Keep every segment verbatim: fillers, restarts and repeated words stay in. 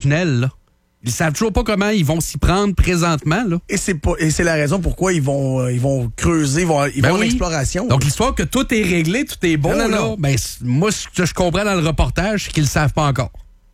opérationnel, là. Ils savent toujours pas comment ils vont s'y prendre présentement, là. Et c'est pas, et c'est la raison pourquoi ils vont, euh, ils vont creuser, ils vont, ils Ben vont oui. en exploration. Donc, l'histoire que tout est réglé, tout est bon, Non, non, là, non. ben, c- moi, ce que je comprends dans le reportage, c'est qu'ils le savent pas encore.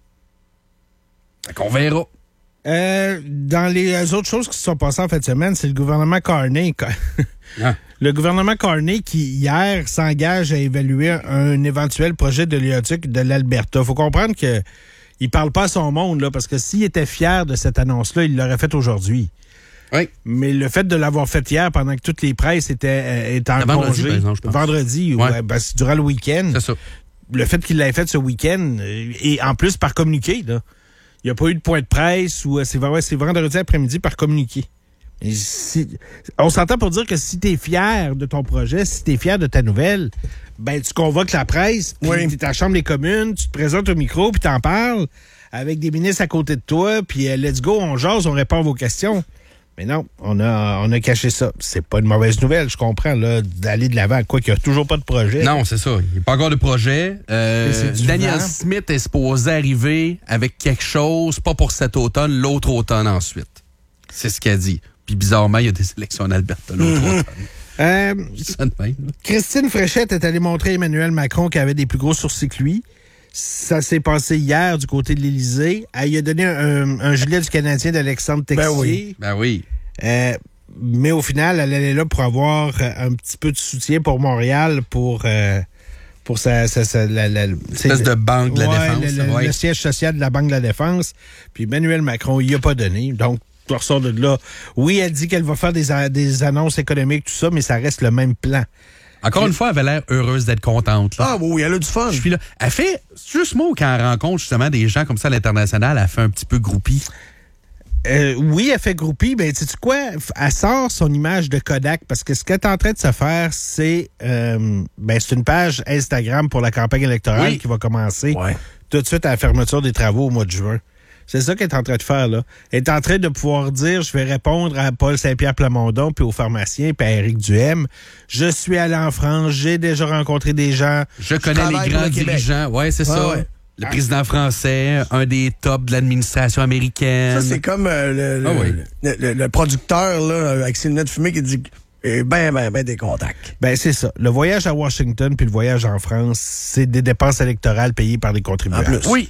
Fait qu'on verra. Euh, dans les autres choses qui se sont passées en fin de semaine, c'est le gouvernement Carney. Ah. Le gouvernement Carney qui, hier, s'engage à évaluer un éventuel projet de l'Oléoduc de l'Alberta. Il faut comprendre que il parle pas à son monde, là, parce que s'il était fier de cette annonce-là, il l'aurait faite aujourd'hui. Oui. Mais le fait de l'avoir fait hier, pendant que toutes les presses étaient, euh, étaient en C'était vendredi, congé, par exemple, je pense. vendredi, Ouais. ouais, ben, c'est durant le week-end, C'est ça. le fait qu'il l'ait fait ce week-end, euh, et en plus par communiqué, là. Il n'y a pas eu de point de presse, ou euh, c'est, ouais, c'est vendredi après-midi par communiqué. Et si, on s'entend pour dire que si tu es fier de ton projet, si tu es fier de ta nouvelle, ben tu convoques la presse, puis Oui. tu es à la Chambre des communes, tu te présentes au micro, puis tu en parles avec des ministres à côté de toi, puis euh, let's go, on jase, on répond à vos questions. Mais non, on a, on a caché ça. C'est pas une mauvaise nouvelle, je comprends, là, d'aller de l'avant, quoi qu'il n'y a toujours pas de projet. Non, c'est ça. Il n'y a pas encore de projet. Euh, Mais c'est du Daniel vent. Smith est supposé arriver avec quelque chose, pas pour cet automne, l'autre automne ensuite. C'est ce qu'elle dit. Puis bizarrement, il y a des élections en Alberta l'autre Mm-hmm. automne. Euh, Ça de même, là. Christine Fréchette est allée montrer à Emmanuel Macron qu'il avait des plus gros sourcils que lui. Ça s'est passé hier du côté de l'Élysée. Elle lui a donné un, un gilet du Canadien d'Alexandre Texier. Ben oui. Ben oui. Euh, mais au final, elle allait là pour avoir euh, un petit peu de soutien pour Montréal, pour, euh, pour sa, sa, sa- la, la, Espèce de banque de la ouais, défense. Le, le- ouais. le siège social de la Banque de la Défense. Puis Emmanuel Macron, il n'y a pas donné. Donc, tu ressors de là. Oui, elle dit qu'elle va faire des, a- des annonces économiques, tout ça, mais ça reste le même plan. Encore une fois, elle avait l'air heureuse d'être contente. Là. Ah oui, elle a du fun. Je suis là. Elle fait, c'est juste moi, quand elle rencontre justement des gens comme ça à l'international, elle fait un petit peu groupie. Euh, oui, elle fait groupie, mais sais-tu quoi? Elle sort son image de Kodak parce que ce qu'elle est en train de se faire, c'est euh, ben, c'est une page Instagram pour la campagne électorale Oui. qui va commencer Ouais. tout de suite à la fermeture des travaux au mois de juin. C'est ça qu'elle est en train de faire, là. Elle est en train de pouvoir dire, je vais répondre à Paul Saint-Pierre Plamondon, puis aux pharmaciens, puis à Éric Duhem. Je suis allé en France, j'ai déjà rencontré des gens. Je connais travaille les pour grands le Québec. dirigeants. Ouais, c'est Ah ça. ouais. Le président français, un des tops de l'administration américaine. Ça, c'est comme euh, le, le, Ah oui. le, le- le producteur là, avec ses lunettes fumées qui dit eh, ben, ben, ben des contacts. Ben, c'est ça. Le voyage à Washington puis le voyage en France, c'est des dépenses électorales payées par les contribuables. En plus. Oui.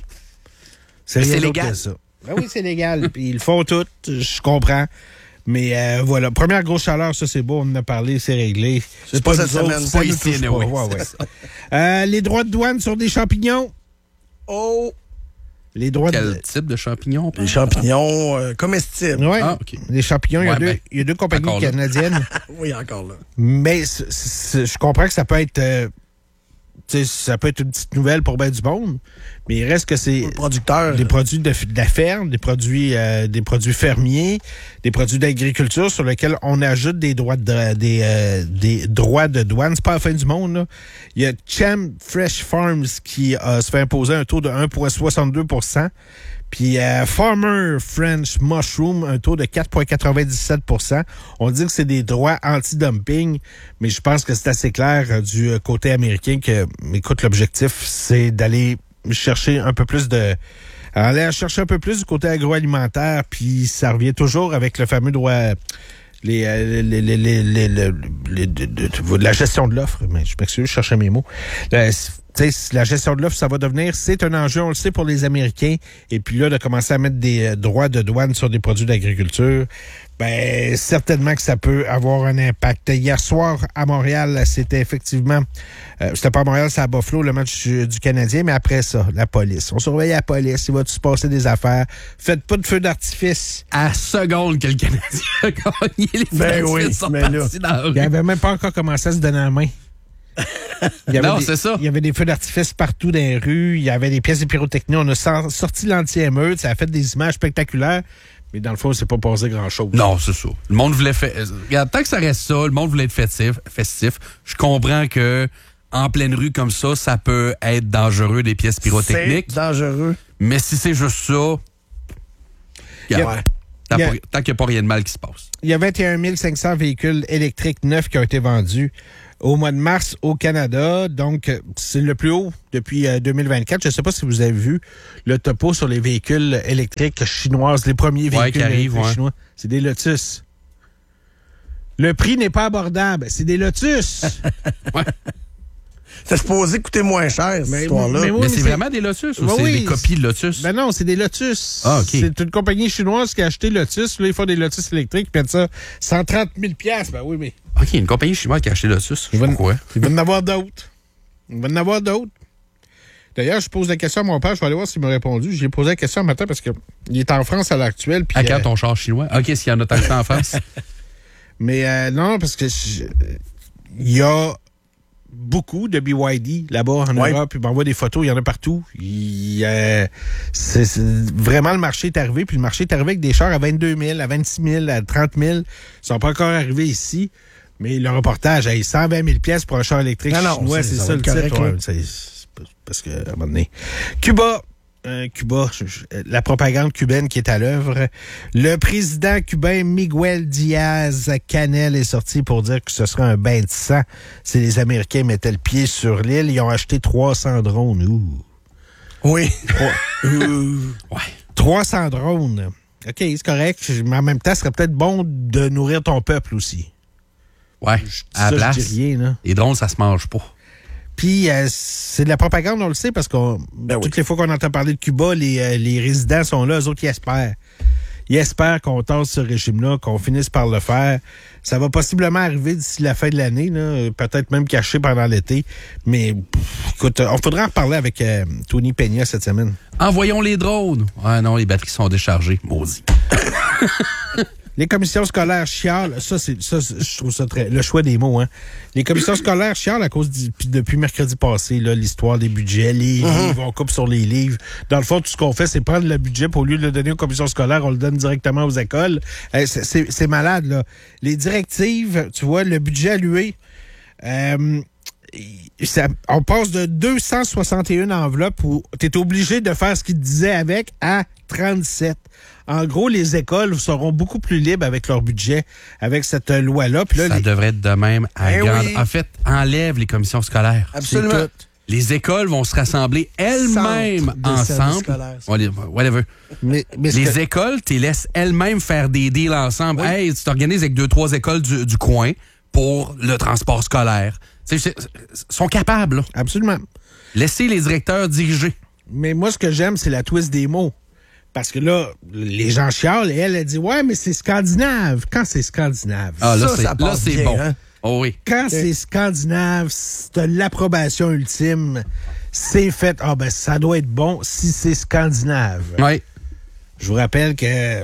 C'est Mais rien c'est d'autre légal. que ça. Ben oui, c'est légal. Puis ils le font tout, je comprends. Mais euh, voilà, première grosse chaleur, ça c'est beau, on en a parlé, c'est réglé. C'est pas cette nous autres, semaine, ça pas nous ici, touche mais pas. oui, Ouais, c'est ouais. ça. Euh, les droits de douane sur des champignons. Oh! Les droits Quel de... type de champignon? Les champignons euh, comestibles. Ouais. Ah, OK. Les champignons, il y a Ouais, deux, ben, il y a deux compagnies encore là. canadiennes. Oui, encore là. Mais c- c- je comprends que ça peut être... euh, tu sais, ça peut être une petite nouvelle pour ben du monde, mais il reste que c'est... Le producteur. Des produits de, de la ferme, des produits, euh, des produits fermiers, des produits d'agriculture sur lesquels on ajoute des droits de, des, euh, des droits de douane. C'est pas la fin du monde, là. Il y a Cham Fresh Farms qui euh, se fait imposer un taux de un virgule soixante-deux pour cent. Puis euh, Farmer French Mushroom, un taux de quatre virgule quatre-vingt-dix-sept pour cent. On dit que c'est des droits anti-dumping, mais je pense que c'est assez clair euh, du euh, côté américain que, écoute, l'objectif, c'est d'aller chercher un peu plus de... aller chercher un peu plus du côté agroalimentaire, puis ça revient toujours avec le fameux droit... Les, euh, les, les, les, les, les- les- de, de- de la gestion de l'offre, mais je m'excuse, je cherchais mes mots. Euh, tu sais, la gestion de l'offre, ça va devenir, c'est un enjeu, on le sait, pour les Américains. Et puis là, de commencer à mettre des euh, droits de douane sur des produits d'agriculture, ben certainement que ça peut avoir un impact. Hier soir, à Montréal, c'était effectivement, euh, c'était pas à Montréal, c'est à Buffalo, le match du, du Canadien, mais après ça, la police. On surveille la police, il va se passer des affaires. Faites pas de feu d'artifice. À seconde que le Canadien a gagné, les Ben Français oui, sont mais là, partis dans la rue. Il avait même pas encore commencé à se donner la main. Il y avait Non, des- c'est ça. Il y avait des feux d'artifice partout dans les rues. Il y avait des pièces de pyrotechnie. On a sor- sorti l'anti-émeute. Ça a fait des images spectaculaires. Mais dans le fond, c'est pas passé grand-chose. Non, c'est ça. Le monde voulait faire. Regarde, tant que ça reste ça, le monde voulait être festif. festif. Je comprends que en pleine rue comme ça, ça peut être dangereux, des pièces pyrotechniques. C'est dangereux. Mais si c'est juste ça, regarde, Ouais. tant, Il y a- pas- tant qu'il n'y a pas rien de mal qui se passe. Il y a vingt et un mille cinq cents véhicules électriques neufs qui ont été vendus au mois de mars au Canada. Donc, c'est le plus haut depuis euh, deux mille vingt-quatre. Je ne sais pas si vous avez vu le topo sur les véhicules électriques chinoises, les premiers véhicules ouais, qui arrivent, électriques ouais. chinois. C'est des Lotus. Le prix n'est pas abordable. C'est des Lotus. Ouais. C'est supposé coûter moins cher, cette Mais- histoire-là. mais oui, Mais mais c'est c'est- vraiment des Lotus ou Ouais, c'est oui, des copies de Lotus? Ben non, c'est des Lotus. Ah, OK. C'est une compagnie chinoise qui a acheté Lotus. Là, ils font des Lotus électriques. Puis ça, cent trente mille piastres. Ben oui, mais OK, une compagnie chinoise qui a acheté Lotus. Je il sais va, pas quoi. il va en avoir d'autres. Il va en avoir d'autres. D'ailleurs, je pose la question à mon père. Je vais aller voir s'il m'a répondu. J'ai posé la question un matin parce qu'il est en France à l'heure actuelle. Puis, À quand euh, ton char chinois? OK, s'il y en a tant que ça en face. mais euh, non, parce que je- il y a beaucoup de B Y D là-bas en Ouais. Europe. Ils m'envoient des photos, il y en a partout. Il, euh, c'est, c'est- vraiment, le marché est arrivé. Puis le marché est arrivé avec des chars à vingt-deux mille, à vingt-six mille, à trente mille. Ils sont pas encore arrivés ici. Mais le reportage, hey, cent vingt mille pièces pour un char électrique Non, non, chinois, c'est- c'est ça ça, va le être correct, titre. Ouais, là. c'est- c'est pas- parce que, à un moment donné. Cuba. Euh, Cuba, je- je- la propagande cubaine qui est à l'œuvre. Le président cubain Miguel Diaz-Canel est sorti pour dire que ce serait un bain de sang si les Américains mettaient le pied sur l'île. Ils ont acheté trois cents drones. Ouh. Oui. Ouais. trois cents drones. OK, c'est correct, mais en même temps, ce serait peut-être bon de nourrir ton peuple aussi. Ouais. À Ça, la je place, dis rien, là. les drones, ça se mange pas. Puis, euh, c'est de la propagande, on le sait, parce que Ben toutes oui. les fois qu'on entend parler de Cuba, les, euh, les résidents sont là, eux autres, ils espèrent. Ils espèrent qu'on tasse ce régime-là, qu'on finisse par le faire. Ça va possiblement arriver d'ici la fin de l'année, là, peut-être même caché pendant l'été. Mais, pff, écoute, on faudra en reparler avec euh, Tony Peña cette semaine. Envoyons les drones. Ah non, les batteries sont déchargées. Maudit. Les commissions scolaires chialent, ça, c'est, ça, c'est- je trouve ça très, le choix des mots, hein. Les commissions scolaires chialent à cause du, puis depuis mercredi passé, là, l'histoire des budgets, les livres, on coupe sur les livres. Dans le fond, tout ce qu'on fait, c'est prendre le budget, puis au lieu de le donner aux commissions scolaires, on le donne directement aux écoles. Euh, c'est, c'est, c'est malade, là. Les directives, tu vois, le budget alloué, euh, ça, on passe de deux cent soixante et un enveloppes où tu es obligé de faire ce qu'ils te disaient avec à trente-sept. En gros, les écoles seront beaucoup plus libres avec leur budget, avec cette euh, loi-là. Puis là, Ça les- devrait être de même à Eh grande. oui. En fait, enlève les commissions scolaires. Absolument. c'est tout. Les écoles vont se rassembler elles-mêmes Centre de services ensemble. scolaires, ça. Ouais, Whatever. Mais, mais ce Les que- écoles, tu les laisses elles-mêmes faire des deals ensemble. Oui. Hey, tu t'organises avec deux, trois écoles du, du coin pour le transport scolaire. Tu sais, c'est- Ils sont capables. Là. Absolument. Laissez les directeurs diriger. Mais moi, ce que j'aime, c'est la twist des mots. Parce que là, les gens chialent et elle, elle dit « Ouais, mais c'est scandinave. » Quand c'est scandinave? Ah, là, Ça, c'est ça là, passe c'est bien, bon. hein? Oh oui. Quand c'est scandinave, c'est l'approbation ultime. C'est fait. Ah, ben, ça doit être bon si c'est scandinave. Oui. Je vous rappelle que euh,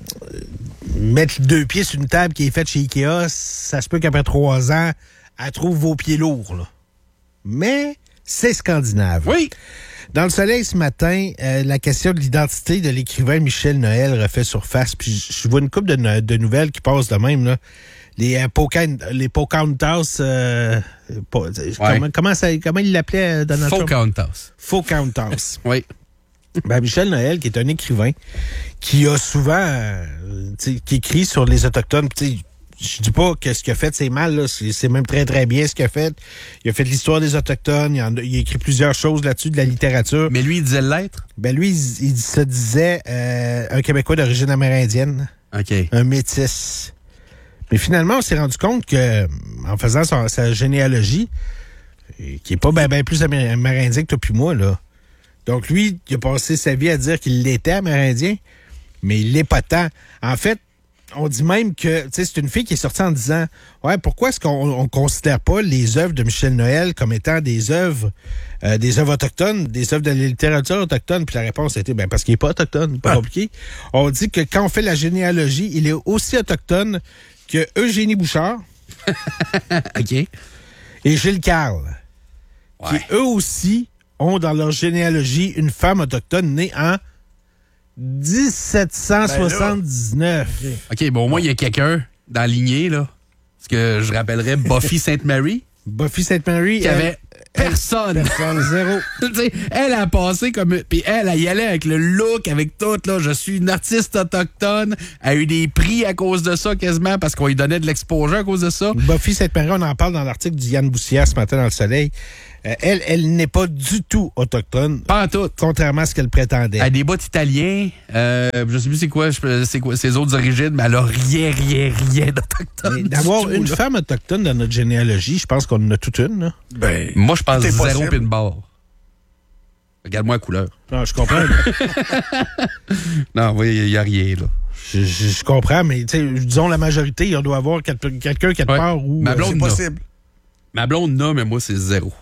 mettre deux pieds sur une table qui est faite chez Ikea, ça se peut qu'après trois ans, elle trouve vos pieds lourds, là. Mais c'est scandinave. Oui. Dans le Soleil ce matin, euh, la question de l'identité de l'écrivain Michel Noël refait surface. Puis je je vois une couple de, no- de nouvelles qui passent de même, là. Les euh, Pocan- les Pocahontas, euh, po- comment, comment, ça- comment il l'appelait, euh, Donald Faux Trump? Counthouse. Pocahontas. Oui. Ben, Michel Noël, qui est un écrivain, qui a souvent, euh, tu sais, qui écrit sur les Autochtones. Tu sais, je dis pas que ce qu'il a fait, c'est mal, là. C'est, c'est même très, très bien ce qu'il a fait. Il a fait l'histoire des Autochtones. Il, en a, il a écrit plusieurs choses là-dessus, de la littérature. Mais lui, il disait l'être. Ben, lui, il, il se disait euh, un Québécois d'origine amérindienne, OK. un métis. Mais finalement, on s'est rendu compte que, en faisant sa, sa généalogie, euh, qui est pas bien ben plus amé- amérindien que toi puis moi, là. Donc, lui, il a passé sa vie à dire qu'il l'était amérindien, mais il l'est pas tant. En fait, on dit même que, tu sais, c'est une fille qui est sortie en disant, ouais, pourquoi est-ce qu'on on considère pas les œuvres de Michel Noël comme étant des œuvres, euh, des œuvres autochtones, des œuvres de la littérature autochtone? Puis la réponse a été, ben, parce qu'il est pas autochtone, pas Ah. compliqué. On dit que quand on fait la généalogie, il est aussi autochtone que Eugénie Bouchard OK. et Gilles Carle, Ouais. qui eux aussi ont dans leur généalogie une femme autochtone née en dix-sept cent soixante-dix-neuf. OK, bon, au moins, il y a quelqu'un dans la lignée, là. Ce que je rappellerais Buffy Sainte-Marie, Buffy Sainte-Marie, qui elle, avait Personne. Personne. Zéro. Tu sais, elle a passé comme. Puis elle, elle y allait avec le look, avec tout. Là, je suis une artiste autochtone. Elle a eu des prix à cause de ça, quasiment, parce qu'on lui donnait de l'exposure à cause de ça. Buffy Sainte-Marie, on en parle dans l'article du Yann Boussière ce matin dans Le Soleil. Euh, elle, elle n'est pas du tout autochtone. Pas en tout. Contrairement à ce qu'elle prétendait. Elle a des bottes italiens. Euh, je sais plus c'est quoi, je- c'est quoi ses autres origines, mais elle a rien, rien, rien d'autochtone. Mais du d'avoir tout, une là. femme autochtone dans notre généalogie, je pense qu'on en a toute une. Là. Ben, Moi, je pense tout est zéro possible. pin barre. Regarde-moi la couleur. Non, je comprends. Non, oui, il n'y a rien, là. je, je- je comprends, mais tu sais, disons la majorité, il doit y avoir quel- quelqu'un quelque Ouais. part où... Ma euh, blonde, c'est non. possible. Ma blonde, non, mais moi, c'est zéro.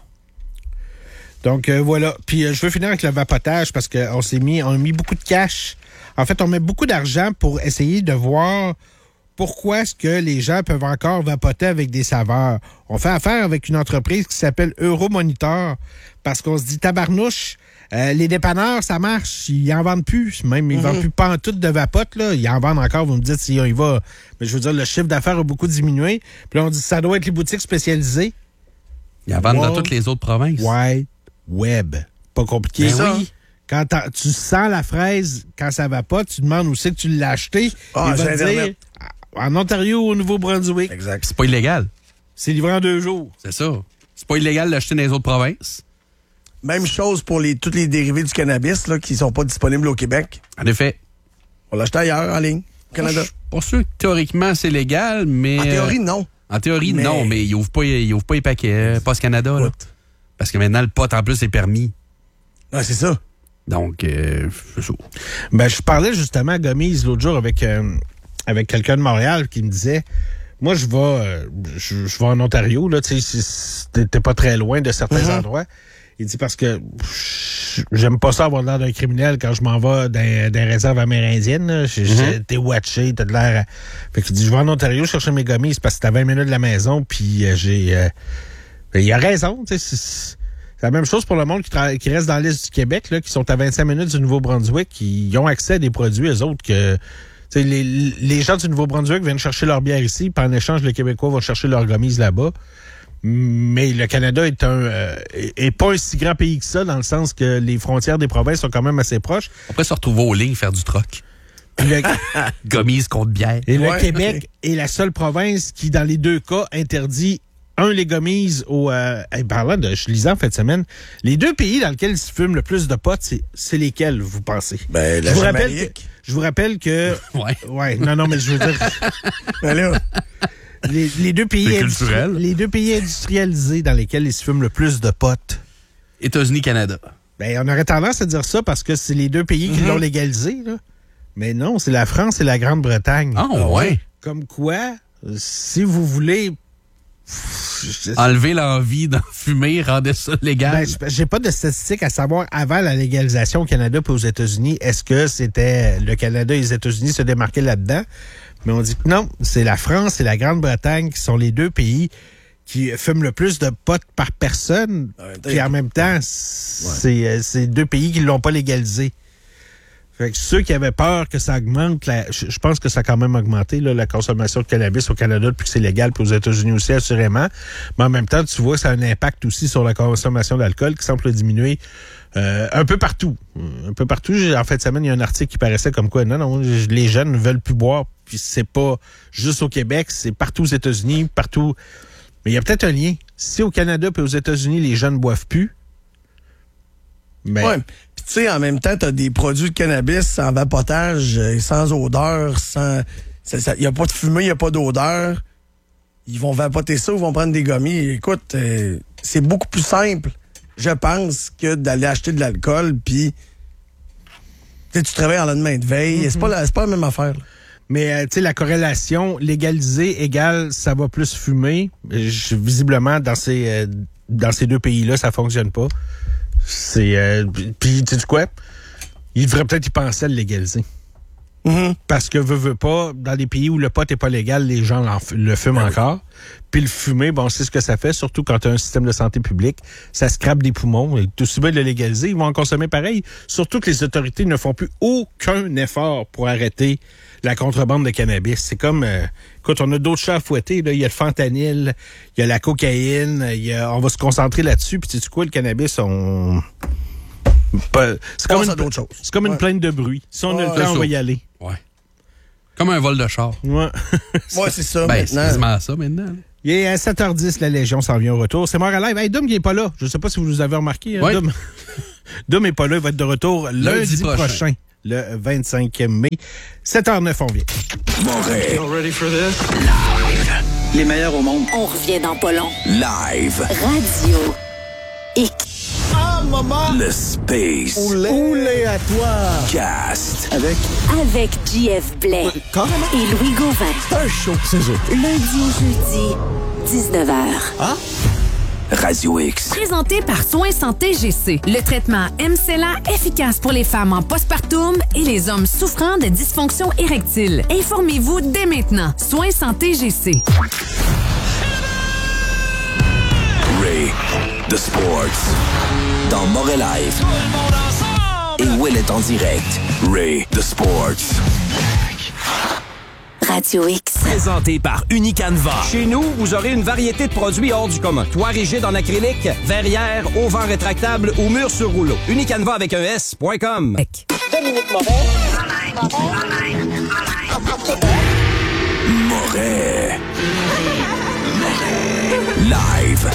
Donc euh, voilà. Puis euh, je veux finir avec le vapotage parce qu'on s'est mis, on a mis beaucoup de cash. En fait, on met beaucoup d'argent pour essayer de voir pourquoi est-ce que les gens peuvent encore vapoter avec des saveurs. On fait affaire avec une entreprise qui s'appelle Euromonitor parce qu'on se dit tabarnouche, euh, les dépanneurs, ça marche, ils en vendent plus. Même, ils Mm-hmm. vendent plus pantoute de vapote, là. Ils en vendent encore, vous me dites si on y va. Mais je veux dire, le chiffre d'affaires a beaucoup diminué. Puis là, on dit ça doit être les boutiques spécialisées. Il y en vendent dans Wow. toutes les autres provinces. Wide Web. Pas compliqué. Ben ça. oui. Quand t'as- tu sens la fraise, quand ça va pas, tu demandes où c'est que tu l'as acheté. Ah, Il sur va te Internet. dire, en Ontario ou au Nouveau-Brunswick. Exact. C'est pas illégal. C'est livré en deux jours. C'est ça. C'est pas illégal d'acheter dans les autres provinces. Même chose pour les, tous les dérivés du cannabis là, qui sont pas disponibles au Québec. En effet. On l'achète ailleurs, en ligne, au Canada. Je suis pas sûr que théoriquement c'est légal, mais. En théorie, non. euh, en théorie, Mais- non, mais ils ouvrent pas, ils ouvrent pas les paquets. euh, Post Canada, là. Écoute. Parce que maintenant, le pot, en plus, est permis. Ah, c'est ça. Donc, euh, c'est ça. Ben, je parlais justement à Gommise l'autre jour avec, euh, avec quelqu'un de Montréal qui me disait, moi, je vais, euh, je, je vais en Ontario, là, tu sais, si- si t'es t'es pas très loin de certains Mhm. endroits. Il dit parce que pff, j'aime pas ça avoir l'air d'un criminel quand je m'en vais dans des réserves amérindiennes. là. Je- je- T'es watché, t'as de l'air... à- Fait qu'il dit, je vais en Ontario chercher mes gommises parce que c'est à vingt minutes de la maison, puis euh, j'ai... euh, ben, il a raison, tu sais, c'est c'est la même chose pour le monde qui, tra- qui reste dans l'Est du Québec, là, qui sont à vingt-cinq minutes du Nouveau-Brunswick, qui ont accès à des produits, eux autres, que... tu sais, Les, les gens du Nouveau-Brunswick viennent chercher leur bière ici, puis en échange, les Québécois vont chercher leurs gommises là-bas. Mais le Canada est un euh, est est pas un si grand pays que ça, dans le sens que les frontières des provinces sont quand même assez proches. On pourrait se retrouver aux lignes, faire du troc. Puis le- Gommise contre bière. et le Ouais, Québec est la seule province qui, dans les deux cas, interdit un, les gommises au... Euh, hey, parlant de... Je lisais en fin de semaine, les deux pays dans lesquels se fume le plus de potes, c'est, c'est lesquels, vous pensez? Ben, la je, vous rappelle que, Jamaïque. je vous rappelle que... Ouais. Ouais, non, non, mais je veux dire... Ben là, les, les deux pays C'est industri- culturel. les deux pays industrialisés dans lesquels ils se fument le plus de potes. États-Unis, Canada. Ben, on aurait tendance à dire ça parce que c'est les deux pays qui Mhm. l'ont légalisé, là. Mais non, c'est la France et la Grande-Bretagne. Ah, ouais. Comme quoi, euh, si vous voulez... Enlever l'envie d'en fumer, rendait ça légal. Ben, je- j'ai pas de statistiques à savoir avant la légalisation au Canada et aux États-Unis. Est-ce que c'était le Canada et les États-Unis se démarquaient là-dedans? Mais on dit que non, c'est la France et la Grande-Bretagne qui sont les deux pays qui fument le plus de potes par personne. En même temps, Puis en même temps, c'est euh, c'est deux pays qui l'ont pas légalisé. Fait que ceux qui avaient peur que ça augmente, la- je, je pense que ça a quand même augmenté là, la consommation de cannabis au Canada depuis que c'est légal, puis aux États-Unis aussi assurément. Mais en même temps, tu vois, ça a un impact aussi sur la consommation d'alcool qui semble diminuer euh, un peu partout. Un peu partout. J'ai- En fin de semaine, il y a un article qui paraissait comme quoi, non, non, les jeunes ne veulent plus boire. Puis c'est pas juste au Québec, c'est partout aux États-Unis, partout. Mais il y a peut-être un lien. Si au Canada et aux États-Unis, les jeunes boivent plus, ben, ouais. Puis tu sais, en même temps, t'as des produits de cannabis sans vapotage, euh, sans odeur, sans... Il n'y a pas de fumée, il n'y a pas d'odeur. Ils vont vapoter ça, ils vont prendre des gommis. Écoute, euh, c'est beaucoup plus simple, je pense, que d'aller acheter de l'alcool, puis... Tu sais, tu travailles en lendemain de veille. Mm-hmm. C'est pas, la- c'est pas la même affaire. là. Mais euh, tu sais, la corrélation légalisée égale ça va plus fumer. Je- visiblement, dans ces euh, dans ces deux pays-là, ça fonctionne pas. C'est euh, puis tu sais quoi? Il devrait peut-être y penser à le légaliser. Mm-hmm. Parce que, veut, veut pas, dans des pays où le pot n'est pas légal, les gens le fument Ben encore. Puis le fumer, bon, c'est ce que ça fait, surtout quand tu as un système de santé publique. Ça scrape des poumons. Et tout aussi bien de le légaliser, ils vont en consommer pareil. Surtout que les autorités ne font plus aucun effort pour arrêter la contrebande de cannabis. C'est comme, euh, écoute, on a d'autres chats à fouetter. Là. Il y a le fentanyl, il y a la cocaïne, il y a, on va se concentrer là-dessus. Puis tu sais quoi, le cannabis, on... Pas, c'est comme, une, d'autres choses. c'est comme Ouais. une plainte de bruit. Si on Ouais, a le c'est temps, on ça. va y aller. Ouais. Comme un vol de char. Ouais. Ouais, c'est ça. Ben, c'est maintenant. quasiment ça maintenant. Il est à sept heures dix, la Légion s'en vient au retour. C'est mort à live. Hey, Dom, il est pas là. Je sais pas si vous nous avez remarqué. Hein, Oui. Dom. Dom est pas là. Il va être de retour lundi, Lundi prochain. prochain. le vingt-cinq mai. sept heures neuf, on vient. Les meilleurs au monde. On revient dans pas long. Live. Radio X. Le Space Oulé à toi. Cast. Avec Avec J F Blais carrément et Louis Gauvin. un show, c'est eux. Lundi au jeudi, dix-neuf heures. Radio X. Présenté par Soins Santé G C. Le traitement M C L A efficace pour les femmes en postpartum et les hommes souffrant de dysfonction érectile. Informez-vous dès maintenant. Soins Santé G C. Ray. The Sports. Dans Moret Live. Et Will est en direct. Ray. The Sports. Radio X. Présenté par Unicanva. Chez nous, vous aurez une variété de produits hors du commun. Toit rigide en acrylique, verrière, auvent rétractable ou mur sur rouleau. Unicanva avec un S point com. Moret. Live.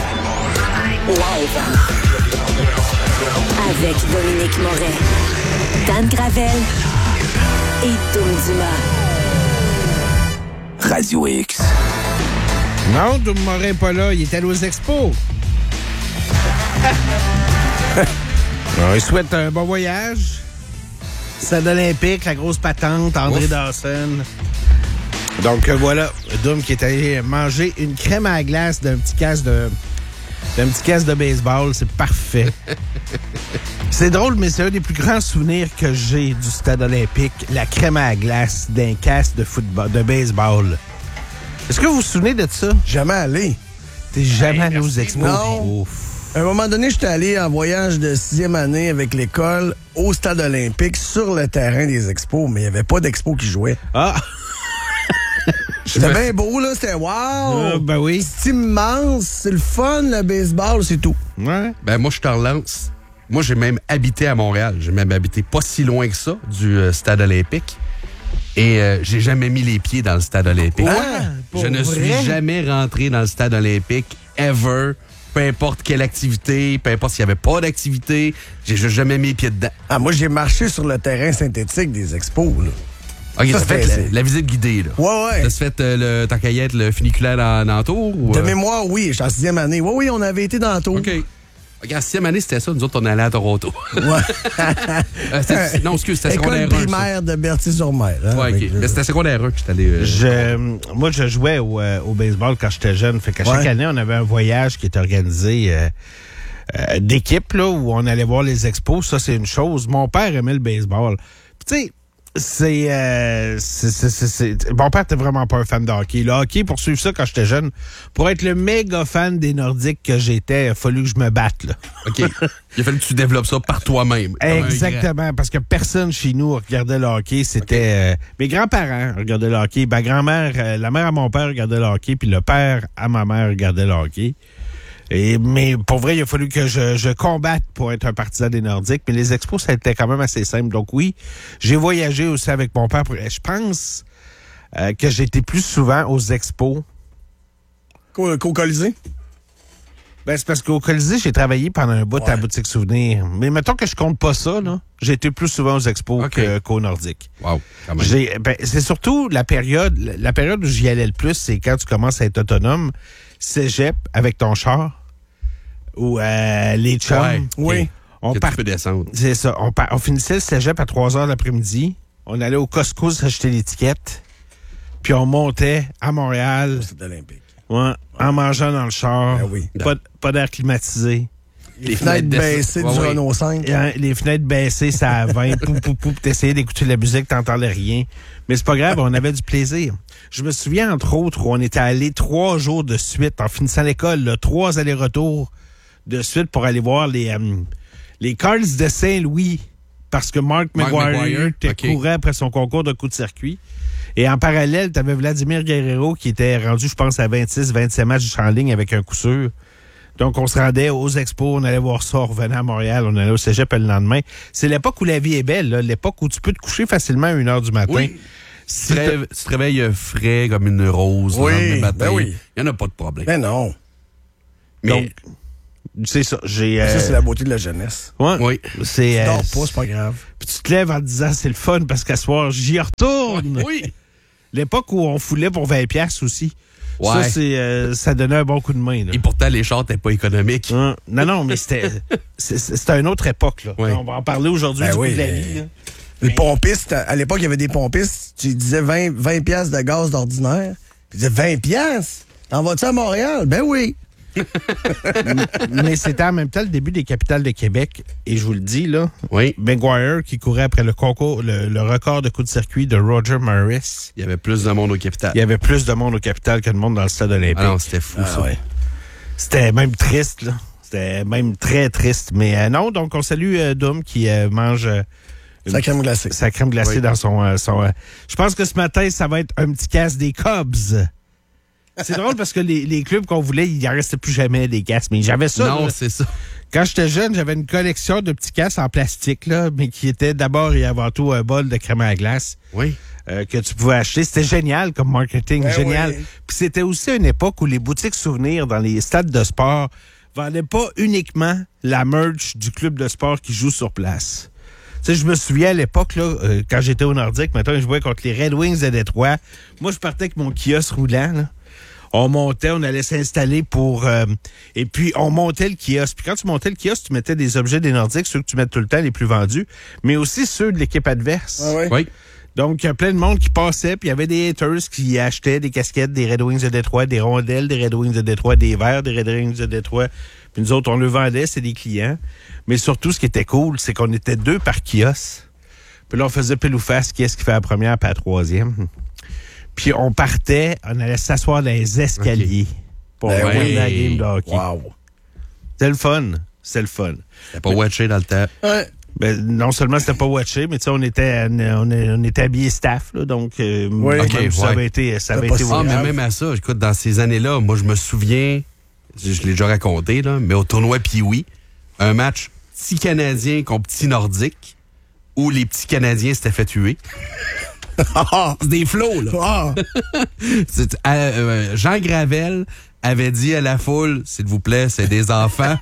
Avec Dominique Moret, Dan Gravel et Dom Dumas. Radio X. Non, Dom Morin n'est pas là. Il est allé aux expos. Alors, il souhaite un bon voyage. Stade olympique, la grosse patente, André Ouf. Dawson. Donc, euh, voilà, Dom qui est allé manger une crème à la glace d'un petit casse de... d'un petit casse de baseball. C'est parfait. C'est drôle, mais c'est un des plus grands souvenirs que j'ai du stade olympique, la crème à la glace d'un casse de football, de baseball. Est-ce que vous vous souvenez de ça? Jamais allé. T'es jamais allé aux expos? Non. Ouf. À un moment donné, j'étais allé en voyage de sixième année avec l'école au stade olympique sur le terrain des expos, mais il n'y avait pas d'expo qui jouait. Ah! C'était bien beau, là. C'était wow! Ah, ben oui. C'est immense. C'est le fun, le baseball, c'est tout. Ouais. Ben, moi, je te relance. Moi, j'ai même habité à Montréal. J'ai même habité pas si loin que ça du euh, stade olympique. Et euh, j'ai jamais mis les pieds dans le stade olympique. Ah, pour Je ne vrai? suis jamais rentré dans le stade olympique, ever. Peu importe quelle activité, peu importe s'il n'y avait pas d'activité, j'ai juste jamais mis les pieds dedans. Ah, moi, j'ai marché sur le terrain synthétique des expos, là. OK, Ça, t'as fait c'était- la, la visite guidée, là. Ouais, ouais. T'as fait euh, le, tant qu'à y être, le funiculaire dans, dans la tour? Ou, De euh? mémoire, oui. J'étais en sixième année. Oui, oui, on avait été dans le tour. OK. OK, en sixième année, c'était ça. Nous autres, on allait à Toronto. Ouais. Euh, c'était- non, excuse, c'était École secondaire un. ça. primaire de Berthier-sur-Mer. Hein, Ouais, avec OK. le- Mais c'était secondaire un que j'étais allé... euh, Je, moi, je jouais au, euh, au baseball quand j'étais jeune. Fait qu'à chaque Ouais. année, on avait un voyage qui était organisé euh, euh, d'équipe, là, où on allait voir les expos. Ça, c'est une chose. Mon père aimait le baseball. Puis, tu sais, c'est, euh, c'est, c'est, c'est, c'est- Mon père était vraiment pas un fan de hockey. Le hockey, pour suivre ça quand j'étais jeune, pour être le méga fan des Nordiques que j'étais, il a fallu que je me batte, là. OK. Il a fallu que tu développes ça par toi-même. comme un grand. Exactement, parce que personne chez nous regardait le hockey. C'était... euh, mes grands-parents regardaient le hockey. Ma grand-mère, euh, la mère à mon père regardait le hockey, puis le père à ma mère regardait le hockey. Et, mais pour vrai, il a fallu que je, je combatte pour être un partisan des Nordiques. Mais les expos, ça a été quand même assez simple. Donc oui, j'ai voyagé aussi avec mon père. Pour- Je pense euh, que j'ai été plus souvent aux expos. Qu'au qu'au Colisée? Ben, c'est parce qu'au Colisée, j'ai travaillé pendant un bout à la boutique Souvenir. Mais mettons que je compte pas ça, là. J'ai été plus souvent aux expos OK. que- qu'aux Nordiques. Wow, quand même. J'ai, ben, c'est surtout la période, la période où j'y allais le plus, c'est quand tu commences à être autonome, cégep avec ton char, ou euh, les chums. Ouais. Oui. On Que part, tu peux descendre. c'est ça. On, par- on finissait le cégep à trois heures l'après-midi. On allait au Costco s'acheter l'étiquette. Puis on montait à Montréal, Stade olympique. ouais, en mangeant dans le char. Ben oui. Pas, pas d'air climatisé. Les, les fenêtres baissées du ouais, Renault cinq. Hein, les fenêtres baissées, ça à vingt, pou, pou, pou, t'essayais d'écouter la musique, t'entendais rien. Mais c'est pas grave, on avait du plaisir. Je me souviens, entre autres, où on était allé trois jours de suite, en finissant l'école, là, trois allers-retours de suite pour aller voir les, euh, les Cards de Saint-Louis, parce que Mark, Mark McGuire okay. courait après son concours de coup de circuit. Et en parallèle, tu avais Vladimir Guerrero qui était rendu, je pense, à vingt-six vingt-sept matchs en ligne avec un coup sûr. Donc, on se rendait aux expos, on allait voir ça, on revenait à Montréal, on allait au cégep le lendemain. C'est l'époque où la vie est belle, là, l'époque où tu peux te coucher facilement à une heure du matin. Oui. Si tu, te... tu te réveilles frais comme une rose oui, le matin, ben oui. il n'y en a pas de problème. Ben non. Mais... Donc, c'est ça. J'ai, euh... Ça, c'est la beauté de la jeunesse. Ouais. Oui. C'est, tu euh... dors pas, c'est pas grave. Puis tu te lèves en te disant, c'est le fun parce qu'à soir, j'y retourne. Oui. L'époque où on foulait pour vingt piastres aussi. Ouais. Ça, c'est, euh, ça donnait un bon coup de main. Là. Et pourtant, les chars n'étaient pas économiques. Hum. Non, non, mais c'était, c'était une autre époque. Là. Oui. On va en parler aujourd'hui ben du oui, coup de la mais... vie. Là. Les mais... pompistes, à l'époque, il y avait des pompistes, tu disais vingt, vingt piastres de gaz d'ordinaire. Tu disais vingt piastres? T'en vas-tu à Montréal? Ben oui. Mais c'était en même temps le début des capitales de Québec. Et je vous le dis, là, oui. McGuire qui courait après le concours, le, le record de coup de circuit de Roger Maris. Il y avait plus de monde au capital. Il y avait plus de monde au capital que de monde dans le stade olympique. Ah non, c'était fou, ah, ça. Ouais. C'était même triste, là. C'était même très triste. Mais euh, non, donc on salue euh, Dom qui euh, mange... Euh, sa crème glacée. Sa crème glacée oui. dans son... Euh, son euh, je pense que ce matin, ça va être un petit casse des Cubs. C'est drôle parce que les, les clubs qu'on voulait, il n'y en restait plus jamais des casses. Mais j'avais ça. Non, là. c'est ça. Quand j'étais jeune, j'avais une collection de petits casses en plastique, là, mais qui était d'abord et avant tout un bol de crème à glace. Oui. Euh, que tu pouvais acheter. C'était génial comme marketing, ben génial. Oui. Puis c'était aussi une époque où les boutiques souvenirs dans les stades de sport vendaient pas uniquement la merch du club de sport qui joue sur place. Tu sais, je me souviens à l'époque, là, euh, quand j'étais au Nordique, maintenant je jouais contre les Red Wings de Détroit. Moi, je partais avec mon kiosque roulant, là. On montait, on allait s'installer pour... Euh, et puis, on montait le kiosque. Puis quand tu montais le kiosque, tu mettais des objets des Nordiques, ceux que tu mets tout le temps, les plus vendus, mais aussi ceux de l'équipe adverse. Ah oui? Oui. Donc, il y a plein de monde qui passait, puis il y avait des haters qui achetaient des casquettes des Red Wings de Détroit, des rondelles des Red Wings de Détroit, des verres des Red Wings de Détroit. Puis nous autres, on le vendait, c'est des clients. Mais surtout, ce qui était cool, c'est qu'on était deux par kiosque. Puis là, on faisait pile ou face qui est-ce qui fait la première puis la troisième. Puis on partait, on allait s'asseoir dans les escaliers okay. pour ben voir oui. la game de hockey. Wow. C'était le fun. C'était le fun. C'était pas watché dans le temps. Ouais. Ben, non seulement c'était pas watché, mais tu sais, on était, on, on était habillés staff, là, donc euh, oui. okay, ça ouais. avait été, ça avait pas été. Ah, mais même à ça, écoute, dans ces années-là, moi, je me souviens, je l'ai déjà raconté, là, mais au tournoi Pee-Wee, un match petit Canadien contre petit Nordique, où les petits Canadiens s'étaient fait tuer. C'est des flots, là. Ah. C'est, euh, Jean Gravel avait dit à la foule, s'il vous plaît, c'est des enfants.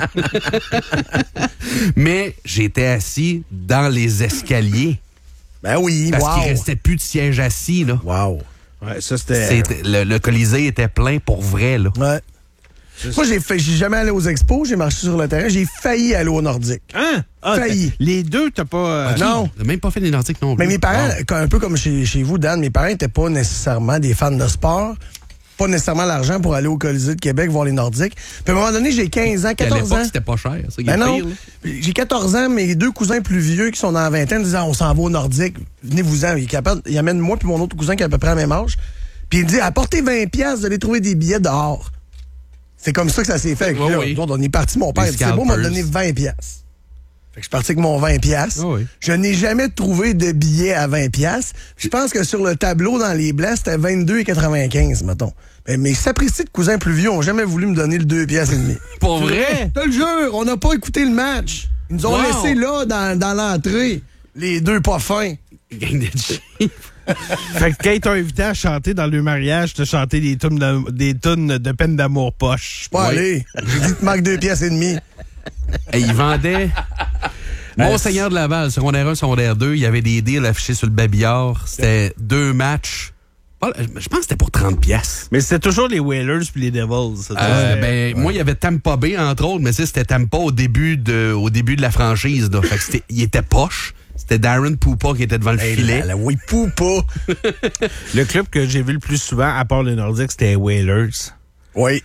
Mais j'étais assis dans les escaliers. Ben oui, parce wow. qu'il restait plus de siège assis, là. Wow. Ouais, ça, c'était... C'était, le, le Colisée était plein pour vrai, là. Ouais. Moi, j'ai fait, j'ai jamais allé aux expos, j'ai marché sur le terrain, j'ai failli aller au Nordique. Hein? Ah, failli. Les deux, t'as pas... Euh... Okay. Non. T'as même pas fait des Nordiques non plus. Mais mes parents, wow. un peu comme chez, chez vous, Dan, mes parents n'étaient pas nécessairement des fans de sport, pas nécessairement l'argent pour aller au Colisée de Québec voir les Nordiques. Puis à un moment donné, j'ai quinze ans, quatorze ans. C'était pas cher, ça qui ben est non. pire, là. J'ai quatorze ans, mes deux cousins plus vieux qui sont dans la vingtaine disent ah, on s'en va au Nordique, venez-vous-en. Il, il amène moi puis mon autre cousin qui a à peu près la même âge. Puis il dit apportez vingt piastres, vous allez trouver des billets dehors. C'est comme ça que ça s'est fait. Oh, là, oui. On est parti, mon père dit c'est beau, m'a donné vingt piastres. Fait que je suis parti avec mon vingt piastres. Oh, oui. Je n'ai jamais trouvé de billets à vingt piastres. Je pense que sur le tableau dans les blancs, c'était vingt-deux quatre-vingt-quinze, mettons. Mais mes sapristi de cousins plus vieux ont jamais voulu me donner le deux piastres et demi. Pour vrai? Je te le jure, on n'a pas écouté le match. Ils nous ont wow. laissé là, dans, dans l'entrée, les deux pas fins. Gang de cheap. Fait que quand ils t'ont invité à chanter dans le mariage, t'as chanté des tunes de, des tunes de peine d'amour poche. Je suis pas oui. allé. J'ai dit, tu manques deux piastres et demi. Et ils vendaient... Monseigneur de Laval, secondaire un, secondaire deux, il y avait des deals affichés sur le babillard. C'était deux matchs. Je pense que c'était pour trente piastres. Mais c'était toujours les Whalers puis les Devils. Ça, euh, ben, ouais. Moi, il y avait Tampa Bay, entre autres, mais c'était Tampa au début de, au début de la franchise. Là. Fait que c'était, il était poche. C'était Darren Poupa qui était devant le hey, filet. Là, là, oui, Poupa. Le club que j'ai vu le plus souvent, à part les Nordiques, c'était les Whalers. Oui.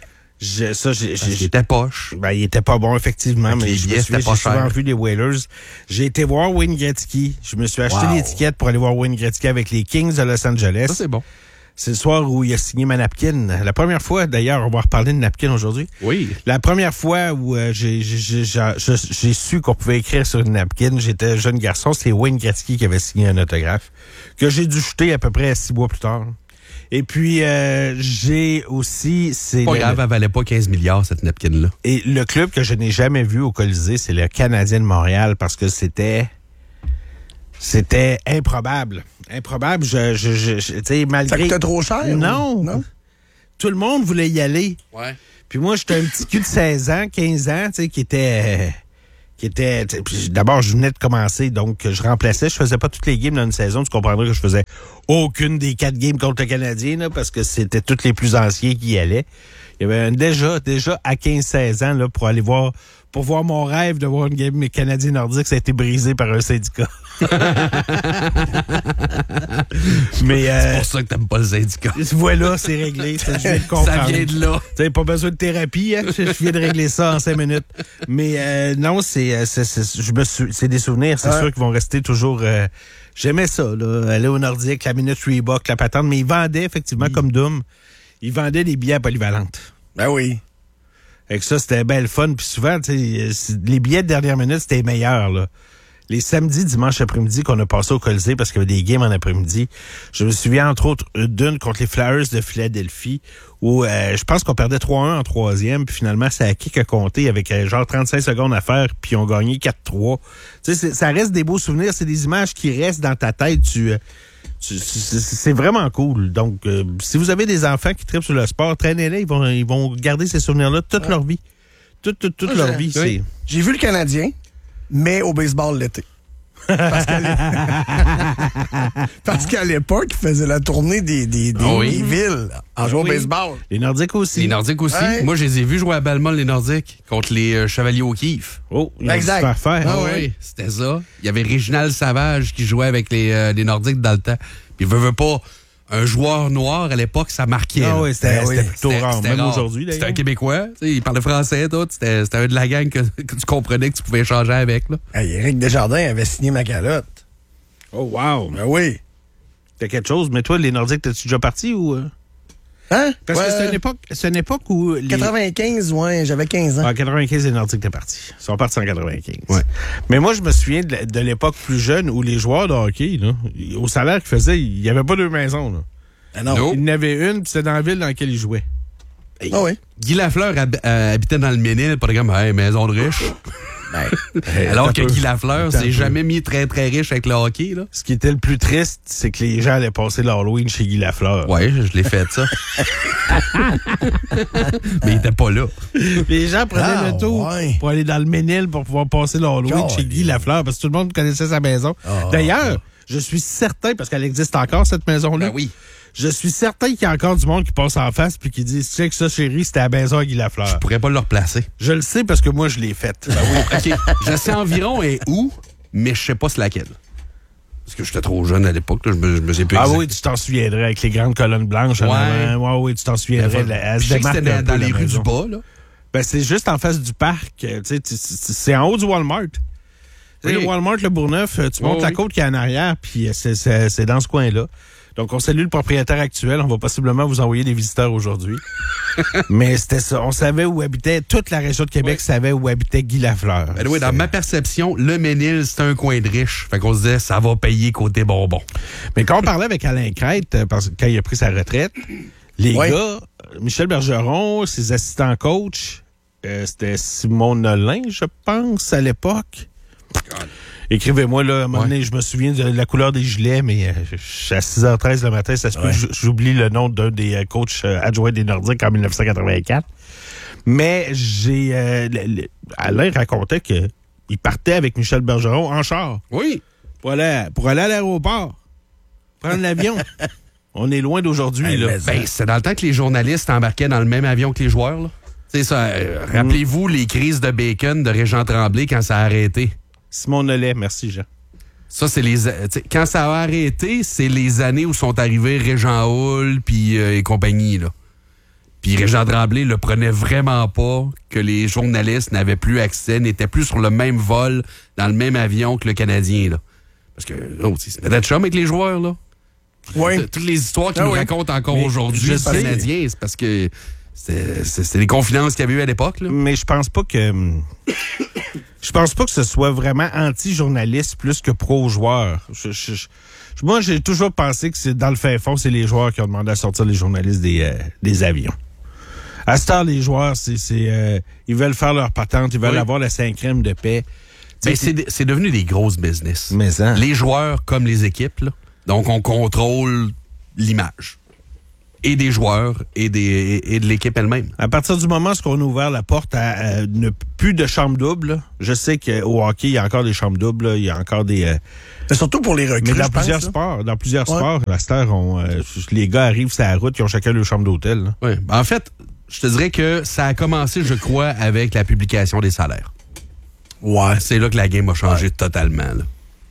Je, ça, j'ai, Parce j'ai, qu'il était poche. Ben, il était pas bon, effectivement, Avec mais les je me billets, souviens, c'était pas j'ai souvent cher. vu les Whalers. J'ai été voir Wayne Gretzky. Je me suis acheté Wow. l'étiquette pour aller voir Wayne Gretzky avec les Kings de Los Angeles. Ça, c'est bon. C'est le soir où il a signé ma napkin. La première fois, d'ailleurs, on va reparler de napkin aujourd'hui. Oui. La première fois où euh, j'ai, j'ai, j'ai, j'ai, j'ai su qu'on pouvait écrire sur une napkin, j'étais jeune garçon, c'est Wayne Gretzky qui avait signé un autographe, que j'ai dû jeter à peu près six mois plus tard. Et puis, euh, j'ai aussi... c'est Pas le, grave, elle valait pas quinze milliards, cette napkin-là. Et le club que je n'ai jamais vu au Colisée, c'est le Canadien de Montréal, parce que c'était... C'était improbable. Improbable. Je, je, je, je tu sais, malgré... Ça coûtait trop cher? Non. Ou... non? Tout le monde voulait y aller. Ouais. Puis moi, j'étais un petit cul de seize ans, quinze ans, tu sais, qui était... qui était... puis d'abord, je venais de commencer, donc je remplaçais. Je faisais pas toutes les games dans une saison. Tu comprendras que je faisais aucune des quatre games contre le Canadien, là, parce que c'était tous les plus anciens qui y allaient. Il y avait un, déjà, déjà à quinze seize ans, là, pour aller voir... pour voir mon rêve de voir une game canadien nordique, ça a été brisé par un syndicat. Mais euh, C'est pour ça que t'aimes pas le syndicat. voilà, c'est réglé. Ça, je viens de comprendre. Ça vient de là. T'as pas besoin de thérapie, hein? Je viens de régler ça en cinq minutes. Mais euh, non, c'est, c'est, c'est, je me sou- c'est des souvenirs, c'est ouais. sûr qu'ils vont rester toujours. Euh, j'aimais ça, là, aller au Nordique, la minute Reebok, la patente, mais ils vendaient effectivement, oui. comme Doom, ils vendaient des billets à polyvalentes. Ben oui. Fait que ça, c'était bien le fun. Puis souvent, tu sais, les billets de dernière minute, c'était les meilleurs, là. Les samedis, dimanche après-midi qu'on a passé au Colisée parce qu'il y avait des games en après-midi. Je me souviens, entre autres, d'une contre les Flyers de Philadelphie où euh, je pense qu'on perdait trois un en troisième. Puis finalement, c'est à kick à compter avec euh, genre trente-cinq secondes à faire. Puis on gagnait quatre trois. Tu sais, ça reste des beaux souvenirs. C'est des images qui restent dans ta tête. Tu... Euh, c'est vraiment cool. Donc, euh, si vous avez des enfants qui trippent sur le sport, traînez-les, ils vont, ils vont garder ces souvenirs-là toute ouais. leur vie. Toute, toute, toute Moi, leur vie. Oui. C'est... J'ai vu le Canadien, mais au baseball l'été. Parce qu'à, l'é... Parce qu'à l'époque, ils faisaient la tournée des, des, des, oh oui. des villes en jouant oui. au baseball. Les Nordiques aussi. Les Nordiques aussi. Ouais. Moi, je les ai vus jouer à Belmont, les Nordiques, contre les euh, Chevaliers O'Keefe. Oh, exact. À faire. Ah, oui, c'était ça. Il y avait Réginald Savage qui jouait avec les, euh, les Nordiques dans le temps. Puis, veut, veut pas, un joueur noir, à l'époque, ça marquait. Ah oui, c'était, c'était, c'était plutôt c'était, rare. c'était Même rare. aujourd'hui, d'ailleurs. C'était un Québécois. Il parlait français, tout. C'était, c'était un de la gang que, que tu comprenais que tu pouvais échanger avec. Là. Hey, Éric Desjardins avait signé ma calotte. Oh, wow. Ben oui. C'était quelque chose. Mais toi, les Nordiques, t'es-tu déjà parti ou... Hein? Parce ouais. que c'est une époque, c'est une époque où... Les... quatre-vingt-quinze, ouais, j'avais quinze ans. En quatre-vingt-quinze, les Nordiques étaient partis. Ils sont partis en quatre-vingt-quinze. Ouais. Mais moi, je me souviens de, de l'époque plus jeune où les joueurs de hockey, là, au salaire qu'ils faisaient, il n'y avait pas deux maisons. Là. Ah non. Nope. Il y en avait une, puis c'était dans la ville dans laquelle ils jouaient. Ah oh oui. Guy Lafleur hab- euh, habitait dans le Ménil, pas de comme hey, maison de riche. Ben, alors que peu. Guy Lafleur s'est jamais mis très très riche avec le hockey. Là. Ce qui était le plus triste, c'est que les gens allaient passer l'Halloween chez Guy Lafleur. Ouais, je, je l'ai fait ça. Mais il était pas là. Les gens prenaient ah, le tour ouais. pour aller dans le Ménil pour pouvoir passer l'Halloween chez Guy Lafleur parce que tout le monde connaissait sa maison. Oh, D'ailleurs, oh. je suis certain, parce qu'elle existe encore cette maison-là. Ben oui. Je suis certain qu'il y a encore du monde qui passe en face puis qui dit « Check ça, chérie, c'était à la maison à Guy Lafleur. » Je pourrais pas le replacer. Je le sais parce que moi, je l'ai faite. Ben oui. OK. Je sais environ et où, mais je sais pas c'est laquelle. Parce que j'étais trop jeune à l'époque, là, je me, je me sais plus. Ah exact. oui, tu t'en souviendrais avec les grandes colonnes blanches. Ouais. Hein, ouais, oui, tu t'en souviendrais. Ben, elle je sais que c'était dans, dans les rues du bas, là. Ben, c'est juste en face du parc. Tu sais, c'est en haut du Walmart. Oui. Le Walmart, le Bourgneuf, tu montes oh, la côte qui est en arrière, puis c'est, c'est, c'est dans ce coin-là. Donc, on salue le propriétaire actuel. On va possiblement vous envoyer des visiteurs aujourd'hui. Mais c'était ça. On savait où habitait, toute la région de Québec oui. savait où habitait Guy Lafleur. Ben oui, dans ma perception, le Ménil, c'est un coin de riche. Fait qu'on se disait, ça va payer côté bonbon. Mais quand on parlait avec Alain Crête, parce que quand il a pris sa retraite, les oui. gars, Michel Bergeron, ses assistants coach, euh, c'était Simon Nolin, je pense, à l'époque. God. Écrivez-moi, là, à un moment donné, ouais. je me souviens de la couleur des gilets, mais euh, je suis à six heures treize le matin, ça se peut ouais. que j'oublie le nom d'un des euh, coachs euh, adjoints des Nordiques en dix-neuf cent quatre-vingt-quatre. Mais j'ai... Euh, le, le, Alain racontait qu'il partait avec Michel Bergeron en char. Oui. Pour aller, pour aller à l'aéroport. Prendre l'avion. On est loin d'aujourd'hui, hey, là. Ben, c'est dans le temps que les journalistes embarquaient dans le même avion que les joueurs, là. C'est ça. Euh, mm. Rappelez-vous les crises de bacon de Régent Tremblay quand ça a arrêté. Simon Nollet, merci Jean. Ça, c'est les... Quand ça a arrêté, c'est les années où sont arrivés Régent Hall puis euh, et compagnie, là. Puis Régent Tremblay le prenait vraiment pas que les journalistes n'avaient plus accès, n'étaient plus sur le même vol, dans le même avion que le Canadien, là. Parce que, oh, c'est peut-être chum avec les joueurs, là. Oui. Toutes les histoires qu'ils ah nous oui. racontent encore Mais aujourd'hui, les Canadiens, c'est parce que c'était, c'était les confidences qu'il y avait eu à l'époque, là. Mais je pense pas que... Je pense pas que ce soit vraiment anti-journaliste plus que pro-joueur. Je, je, je, moi, j'ai toujours pensé que c'est dans le fin fond, c'est les joueurs qui ont demandé à sortir les journalistes des, euh, des avions. À ce temps, les joueurs, c'est, c'est euh, ils veulent faire leur patente, ils veulent oui. avoir la cinquième de paix. Ben, c'est, de, c'est devenu des grosses business. Mais hein. Les joueurs comme les équipes, là. Donc, on contrôle l'image. Et des joueurs et, des, et, et de l'équipe elle-même. À partir du moment où on a ouvert la porte à, à ne plus de chambres doubles, là, je sais qu'au hockey, il y a encore des chambres doubles, là, il y a encore des... Euh, C'est surtout pour les recrues, mais dans je plusieurs pense, sports, dans plusieurs Ouais. sports, à cette heure, on, euh, les gars arrivent sur la route, ils ont chacun leur chambre d'hôtel. Là. Oui. En fait, je te dirais que ça a commencé, je crois, avec la publication des salaires. Ouais. C'est là que la game a changé ouais. totalement. Là.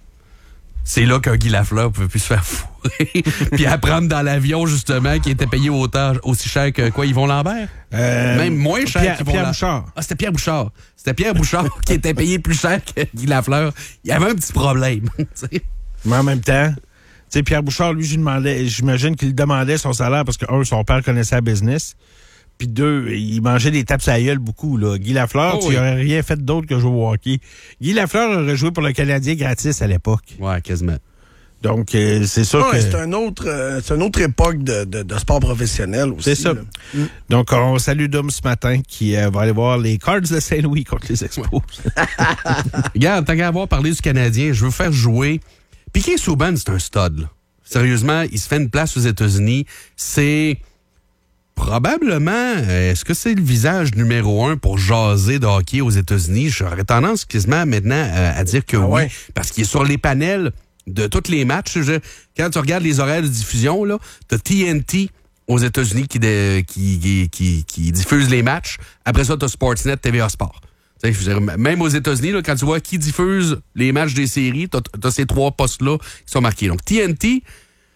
C'est là qu'un Guy Lafleur pouvait plus se faire fourrer puis apprendre dans l'avion, justement, qui était payé autant, aussi cher que quoi, Yvon Lambert? Euh, Même moins cher Pierre, qu'Yvon Pierre Lambert. Bouchard. Ah, c'était Pierre Bouchard. C'était Pierre Bouchard qui était payé plus cher que Guy Lafleur. Il y avait un petit problème. Mais en même temps, tu sais, Pierre Bouchard, lui, je demandais, j'imagine qu'il demandait son salaire parce que, un, son père connaissait la business. Puis deux, il mangeait des tapes à la gueule beaucoup. Là. Guy Lafleur, oh, tu oui. n'aurais rien fait d'autre que jouer au hockey. Guy Lafleur aurait joué pour le Canadien gratis à l'époque. Ouais, quasiment. Donc, euh, c'est sûr ouais, que... c'est, un autre, euh, c'est une autre époque de, de, de sport professionnel aussi. C'est ça. Mm. Donc, on salue Dom ce matin qui euh, va aller voir les Cards de Saint-Louis contre les Expos. Regarde, tant qu'à avoir parlé du Canadien, je veux faire jouer... Piquet Souban, c'est un stud. Là. Sérieusement, il se fait une place aux États-Unis. C'est... Probablement, est-ce que c'est le visage numéro un pour jaser de hockey aux États-Unis? J'aurais tendance quasiment maintenant à, à dire que ah oui, ouais. parce qu'il est sur les panels de tous les matchs. Je, quand tu regardes les horaires de diffusion, là, t'as T N T aux États-Unis qui, de, qui, qui, qui, qui diffuse les matchs. Après ça, t'as Sportsnet, T V A Sport. Je veux dire, même aux États-Unis, là, quand tu vois qui diffuse les matchs des séries, t'as, t'as ces trois postes-là qui sont marqués. Donc, T N T,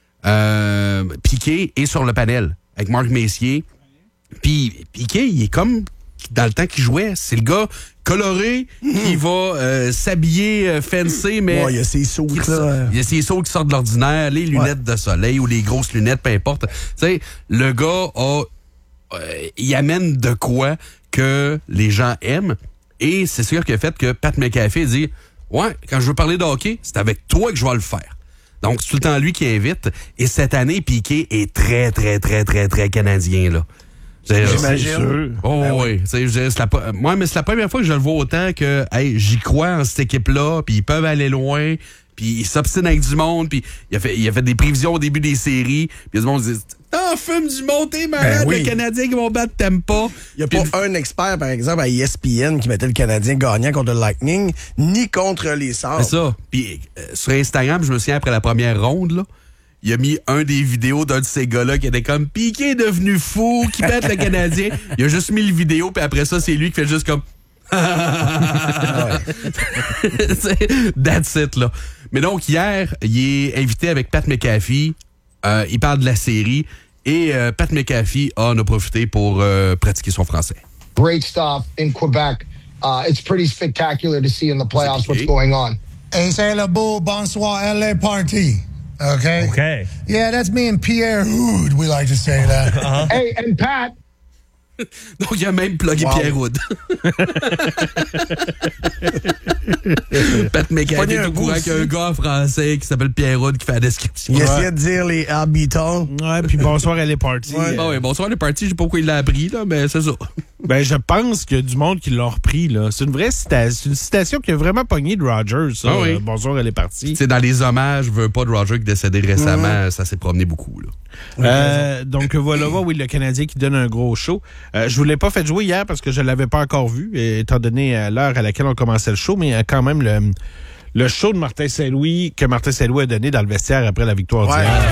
euh, Piquet est sur le panel avec Marc Messier. Puis Piquet, il est comme dans le temps qu'il jouait. C'est le gars coloré qui va euh, s'habiller euh, fancy, mais... Ouais, il y a ses sauts, qui, là. Il y a ses sauts qui sortent de l'ordinaire, les lunettes ouais. de soleil ou les grosses lunettes, peu importe. Tu sais, le gars a... Euh, il amène de quoi que les gens aiment. Et c'est sûr qu'il a fait que Pat McAfee dit « Ouais, quand je veux parler de hockey, c'est avec toi que je vais le faire. » Donc, c'est tout le temps lui qui invite. Et cette année, Piquet est très, très, très, très, très canadien, là. J'imagine. Oh ben oui. C'est, c'est la, moi, mais c'est la première fois que je le vois autant que hey, j'y crois en cette équipe-là, puis ils peuvent aller loin, puis ils s'obstinent avec du monde, puis il a fait, il a fait des prévisions au début des séries, puis il y a du monde qui dit « Ah, fume du monde, t'es malade, ben oui. le Canadien qui vont battre, t'aimes pas. » Il n'y a pas un expert, par exemple, à E S P N qui mettait le Canadien gagnant contre le Lightning, ni contre les Sabres. C'est ça. Puis euh, sur Instagram, je me souviens, après la première ronde, là, il a mis un des vidéos d'un de ces gars-là qui était comme Piqué est devenu fou, qui pète le Canadien. Il a juste mis le vidéo, puis après ça, c'est lui qui fait juste comme That's it, là. Mais donc, hier, il est invité avec Pat McAfee. Euh, il parle de la série. Et euh, Pat McAfee en a profité pour euh, pratiquer son français. Great stuff in Quebec. Uh, it's pretty spectacular to see in the playoffs what's going on. Hey, c'est le beau bonsoir L A party. Okay? Okay. Yeah, that's me and Pierre Houd, we like to say that. Uh-huh. Hey, and Pat. Donc, il a même plugué wow. Pierre Houd. Pat McAfee est au courant qu'il y a un gars français qui s'appelle Pierre Houd qui fait la description. Il ouais. essayait de dire les habitants. Ouais, puis bonsoir L A party. Ouais. Bon, ouais, bonsoir L A party, je sais pas pourquoi il l'a appris, là, mais c'est ça. Ben, je pense qu'il y a du monde qui l'a repris, là. C'est une vraie citation, c'est une citation qui a vraiment pogné de Rogers, ça. Ah oui. euh, bonsoir, elle est partie. C'est dans les hommages, je veux pas de Roger qui est décédé récemment, mmh. ça s'est promené beaucoup, là. Euh, donc, voilà, oui, le Canadien qui donne un gros show. Euh, je vous l'ai pas fait jouer hier parce que je l'avais pas encore vu, étant donné l'heure à laquelle on commençait le show, mais quand même, le, le show de Martin Saint-Louis que Martin Saint-Louis a donné dans le vestiaire après la victoire ouais. d'hier.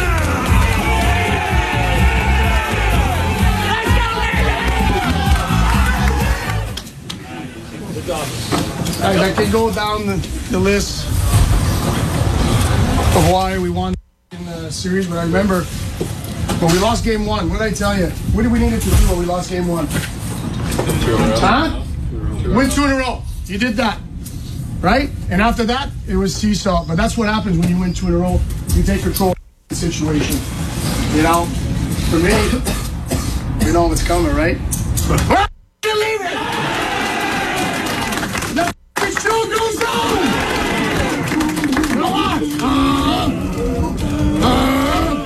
Guys, I can go down the, the list of why we won in the series, but I remember When we lost game one, what did I tell you? What did we need to do when we lost game one? Huh? Win two in a row. You did that. Right? And after that, it was seesaw. But that's what happens when you win two in a row. You take control of the situation. You know? For me, you know what's coming, right? Where you leave it? The show goes on! You know what? Uh, uh,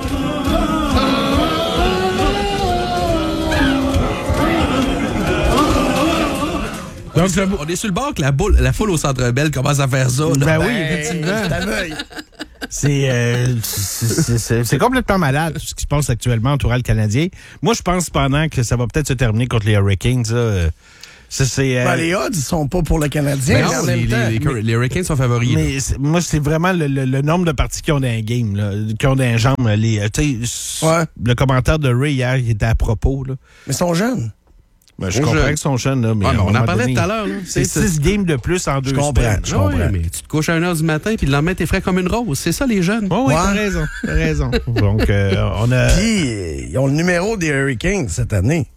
Donc, on est sur le bord que la, boule, la foule au Centre Bell commence à faire ça. Ben, ben oui, effectivement. C'est, euh, c'est, c'est, c'est complètement malade, tout ce qui se passe actuellement entourant le Canadien. Moi, je pense cependant que ça va peut-être se terminer contre les Hurricanes. Là. C'est, c'est, euh... ben, les odds ne sont pas pour le Canadien. Ben non, en les, même temps, les, les, les Hurricanes sont favoris. Mais c'est, moi, c'est vraiment le, le, le nombre de parties qui ont dans un game, là, qui ont dans les jambes. Les, ouais. Le commentaire de Ray hier, il était à propos. Là. Mais ils sont jeunes. Ben, je comprends qu'ils sont jeunes, là, mais, ouais, mais on en parlait donné, tout à l'heure. Là. C'est six games de plus en deux je comprends, semaines. je comprends. Ouais, mais tu te couches à une heure du matin puis le lendemain, t'es frais comme une rose. C'est ça, les jeunes. Oh, oui, ouais. T'as raison. T'as raison. Donc, euh, on a... Puis, ils ont le numéro des Hurricanes cette année.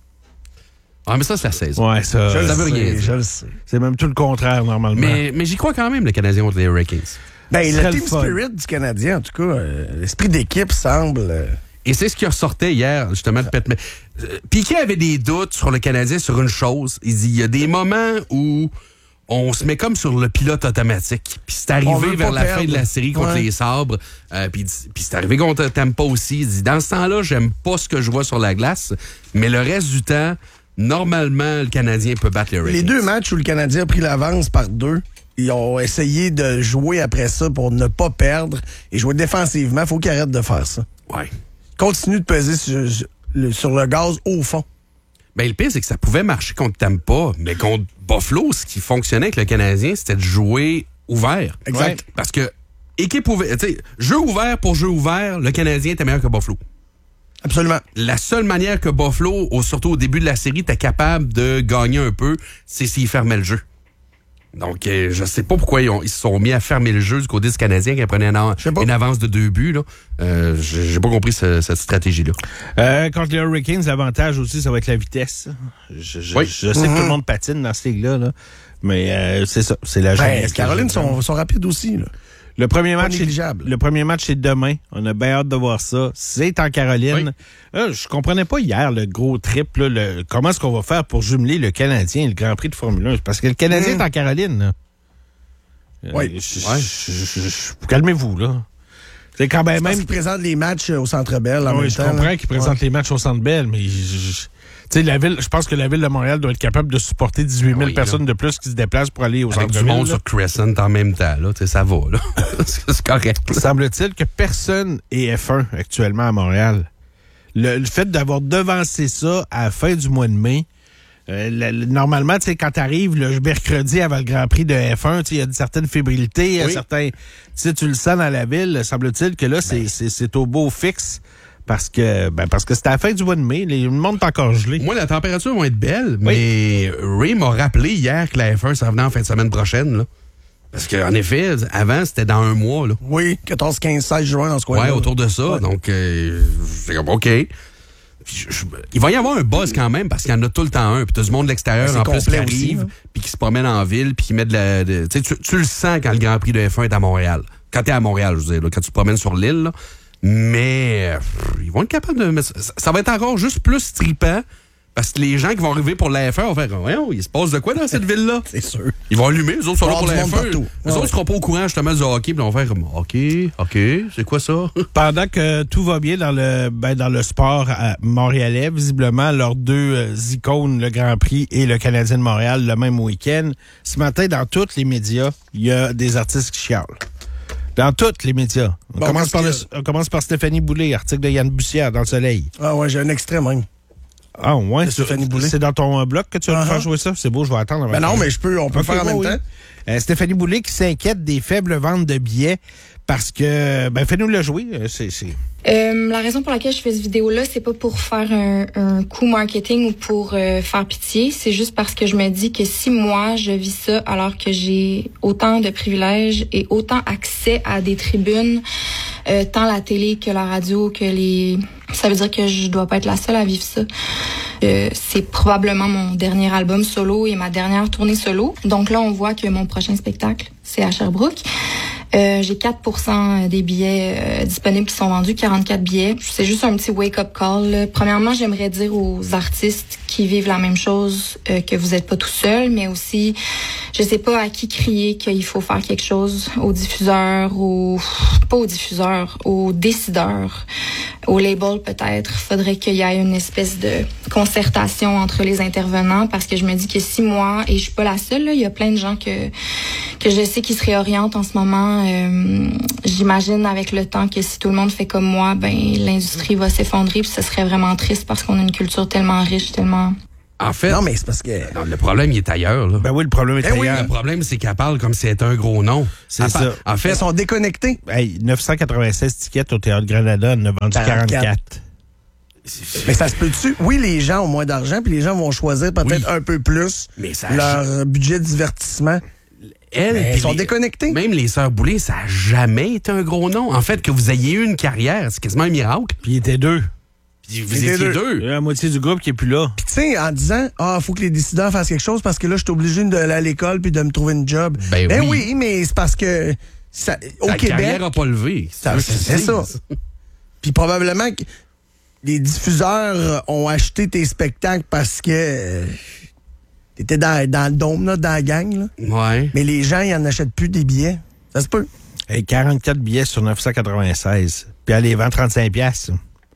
Ah, mais ça, c'est la saison. Ouais, ça, je ça le veut sais, rien dire. Je le sais. C'est même tout le contraire, normalement. Mais, mais j'y crois quand même, le Canadien contre les Hurricanes. Ben, le le team fun. spirit du Canadien, en tout cas, euh, l'esprit d'équipe semble... Euh... Et c'est ce qui ressortait hier, justement, de Pet. Piquet avait des doutes sur le Canadien sur une chose. Il dit, il y a des moments où on se met comme sur le pilote automatique. Puis c'est arrivé vers la perdre. fin de la série contre ouais. les Sabres. Euh, puis, puis c'est arrivé contre Tampa aussi. Il dit, dans ce temps-là, j'aime pas ce que je vois sur la glace. Mais le reste du temps, normalement, le Canadien peut battre les Hurricanes. Les deux matchs où le Canadien a pris l'avance par deux, ils ont essayé de jouer après ça pour ne pas perdre et jouer défensivement. Faut qu'ils arrêtent de faire ça. Ouais. Continue de peser sur, sur le gaz au fond. Ben, le pire, c'est que ça pouvait marcher contre Tampa, mais contre Buffalo, ce qui fonctionnait avec le Canadien, c'était de jouer ouvert. Exact. Ouais. Parce que, équipe ouverte, tu sais, jeu ouvert pour jeu ouvert, le Canadien était meilleur que Buffalo. Absolument. La seule manière que Buffalo, au, surtout au début de la série, était capable de gagner un peu, c'est s'il fermait le jeu. Donc, euh, je sais pas pourquoi ils, ont, ils se sont mis à fermer le jeu du côté du Canadien qui prenait une, une avance de deux buts. Là. Euh, j'ai, j'ai pas compris ce, cette stratégie-là. Euh, contre les Hurricanes, l'avantage aussi, ça va être la vitesse. Je, je, oui. je sais mm-hmm. que tout le monde patine dans cette ligue-là, là, mais euh, c'est ça, c'est la ben, Les Caroline sont, sont rapides aussi. Là. Le premier match, est, le premier match, c'est demain. On a bien hâte de voir ça. C'est en Caroline. Oui. Là, je comprenais pas hier le gros trip. Là, le, comment est-ce qu'on va faire pour jumeler le Canadien et le Grand Prix de Formule un? Parce que le Canadien mmh. est en Caroline. Là. Oui. Euh, je, ouais. je, je, je, calmez-vous, là. C'est quand même... C'est même... qu'ils présentent les matchs au Centre Bell en oui, même je temps. Je comprends là. qu'ils présentent ouais. les matchs au Centre Bell, mais... Je, je, Tu sais, la ville, je pense que la ville de Montréal doit être capable de supporter dix-huit mille oui, personnes là. de plus qui se déplacent pour aller aux Avec du monde sur Crescent en même temps, là, ça va, là. C'est correct. Semble-t-il que personne est F un actuellement à Montréal. Le, le fait d'avoir devancé ça à la fin du mois de mai, euh, le, le, normalement, tu sais, quand t'arrives le mercredi avant le Grand Prix de F un, tu sais, il y a une certaine fébrilité, oui. certains, tu sais, tu le sens dans la ville. Semble-t-il que là, ben. c'est, c'est, c'est au beau fixe. Parce que ben parce que c'était à la fin du mois de mai, le monde est encore gelé. Moi, la température va être belle, oui. mais Ray m'a rappelé hier que la F un s'en venait en fin de semaine prochaine. Là. Parce qu'en effet, avant, c'était dans un mois. Là. Oui, quatorze, quinze, seize juin dans ce coin-là. Oui, autour de ça. Ouais. Donc, euh, c'est comme, OK. Puis, je, il va y avoir un buzz quand même, parce qu'il y en a tout le temps un. Puis tu as du monde de l'extérieur en plus qui arrive, puis qui se promène en ville, puis qui met de la... De, tu, tu le sens quand le Grand Prix de F un est à Montréal. Quand tu es à Montréal, je veux dire, là, quand tu te promènes sur l'île, là. Mais pff, ils vont être capables de mettre ça. Ça va être encore juste plus trippant parce que les gens qui vont arriver pour la F un vont faire voyons, il se passe de quoi dans cette ville-là? C'est sûr. Ils vont allumer, eux autres sont là pour la F un. Partout. Les ouais. autres seront pas au courant justement du hockey, puis ils vont faire comme OK, OK, c'est quoi ça? Pendant que tout va bien dans le ben, dans le sport à montréalais, visiblement, leurs deux euh, icônes, le Grand Prix et le Canadien de Montréal, le même week-end. Ce matin, dans tous les médias, il y a des artistes qui chialent. Dans tous les médias. On, bon, commence par le, on commence par Stéphanie Boulay, article de Yann Bussière dans Le Soleil. Ah ouais, j'ai un extrait même. Ah ouais, c'est, Stéphanie Boulay. C'est dans ton bloc que tu vas uh-huh. faire jouer ça? C'est beau, je vais attendre. Ben non, mais je peux, on peut okay, faire en même oui. temps. Euh, Stéphanie Boulay qui s'inquiète des faibles ventes de billets parce que, ben fais-nous le jouer. C'est, c'est... Euh, la raison pour laquelle je fais cette vidéo-là, c'est pas pour faire un, un coup marketing ou pour euh, faire pitié. C'est juste parce que je me dis que si moi, je vis ça alors que j'ai autant de privilèges et autant accès à des tribunes, euh, tant la télé que la radio, que les Ça veut dire que je dois pas être la seule à vivre ça. Euh, c'est probablement mon dernier album solo et ma dernière tournée solo. Donc là, on voit que mon prochain spectacle, c'est à Sherbrooke. Euh, j'ai quatre pour cent des billets euh, disponibles qui sont vendus, quarante-quatre billets. C'est juste un petit wake-up call. Là. Premièrement, j'aimerais dire aux artistes qui vivent la même chose euh, que vous êtes pas tout seul, mais aussi, je sais pas à qui crier qu'il faut faire quelque chose, aux diffuseurs, aux pas aux diffuseurs, aux décideurs, aux labels peut-être. Faudrait qu'il y ait une espèce de concertation entre les intervenants, parce que je me dis que si moi, et je suis pas la seule, là, il y a plein de gens que que je sais qui se réorientent en ce moment. Euh, j'imagine avec le temps que si tout le monde fait comme moi, ben l'industrie va s'effondrer, puis ce serait vraiment triste parce qu'on a une culture tellement riche, tellement... En fait, non, mais c'est parce que... Non, le problème, il est ailleurs. Là. Ben oui, le problème est ben ailleurs. Oui, le problème, c'est qu'elle parle comme si c'était un gros nom. C'est elle ça. Parle, en fait, ils sont déconnectés. Hey, neuf cent quatre-vingt-seize tickets au Théâtre Granada, on a vendu quarante-quatre. Mais ça se peut-tu? Oui, les gens ont moins d'argent, puis les gens vont choisir peut-être oui. un peu plus mais ça leur budget de divertissement. Elles, ils sont les, déconnectés. Même les Sœurs Boulay, ça n'a jamais été un gros nom. En fait, que vous ayez eu une carrière, c'est quasiment un miracle. Puis ils étaient deux. Puis vous étiez deux. deux. Il y a la moitié du groupe qui est plus là. Puis tu sais, en disant, ah, faut que les décideurs fassent quelque chose parce que là, je suis obligé d'aller à l'école puis de me trouver une job. Ben, ben oui. oui, mais c'est parce que ça, au La Québec... La carrière n'a pas levé. C'est ça. ça. Puis probablement que les diffuseurs ont acheté tes spectacles parce que... Euh, T'étais dans, dans le dôme, là, dans la gang. Là. Ouais. Mais les gens, ils en achètent plus des billets. Ça se peut. Hey, quarante-quatre billets sur neuf cent quatre-vingt-seize. Puis elle les vend trente-cinq piastres.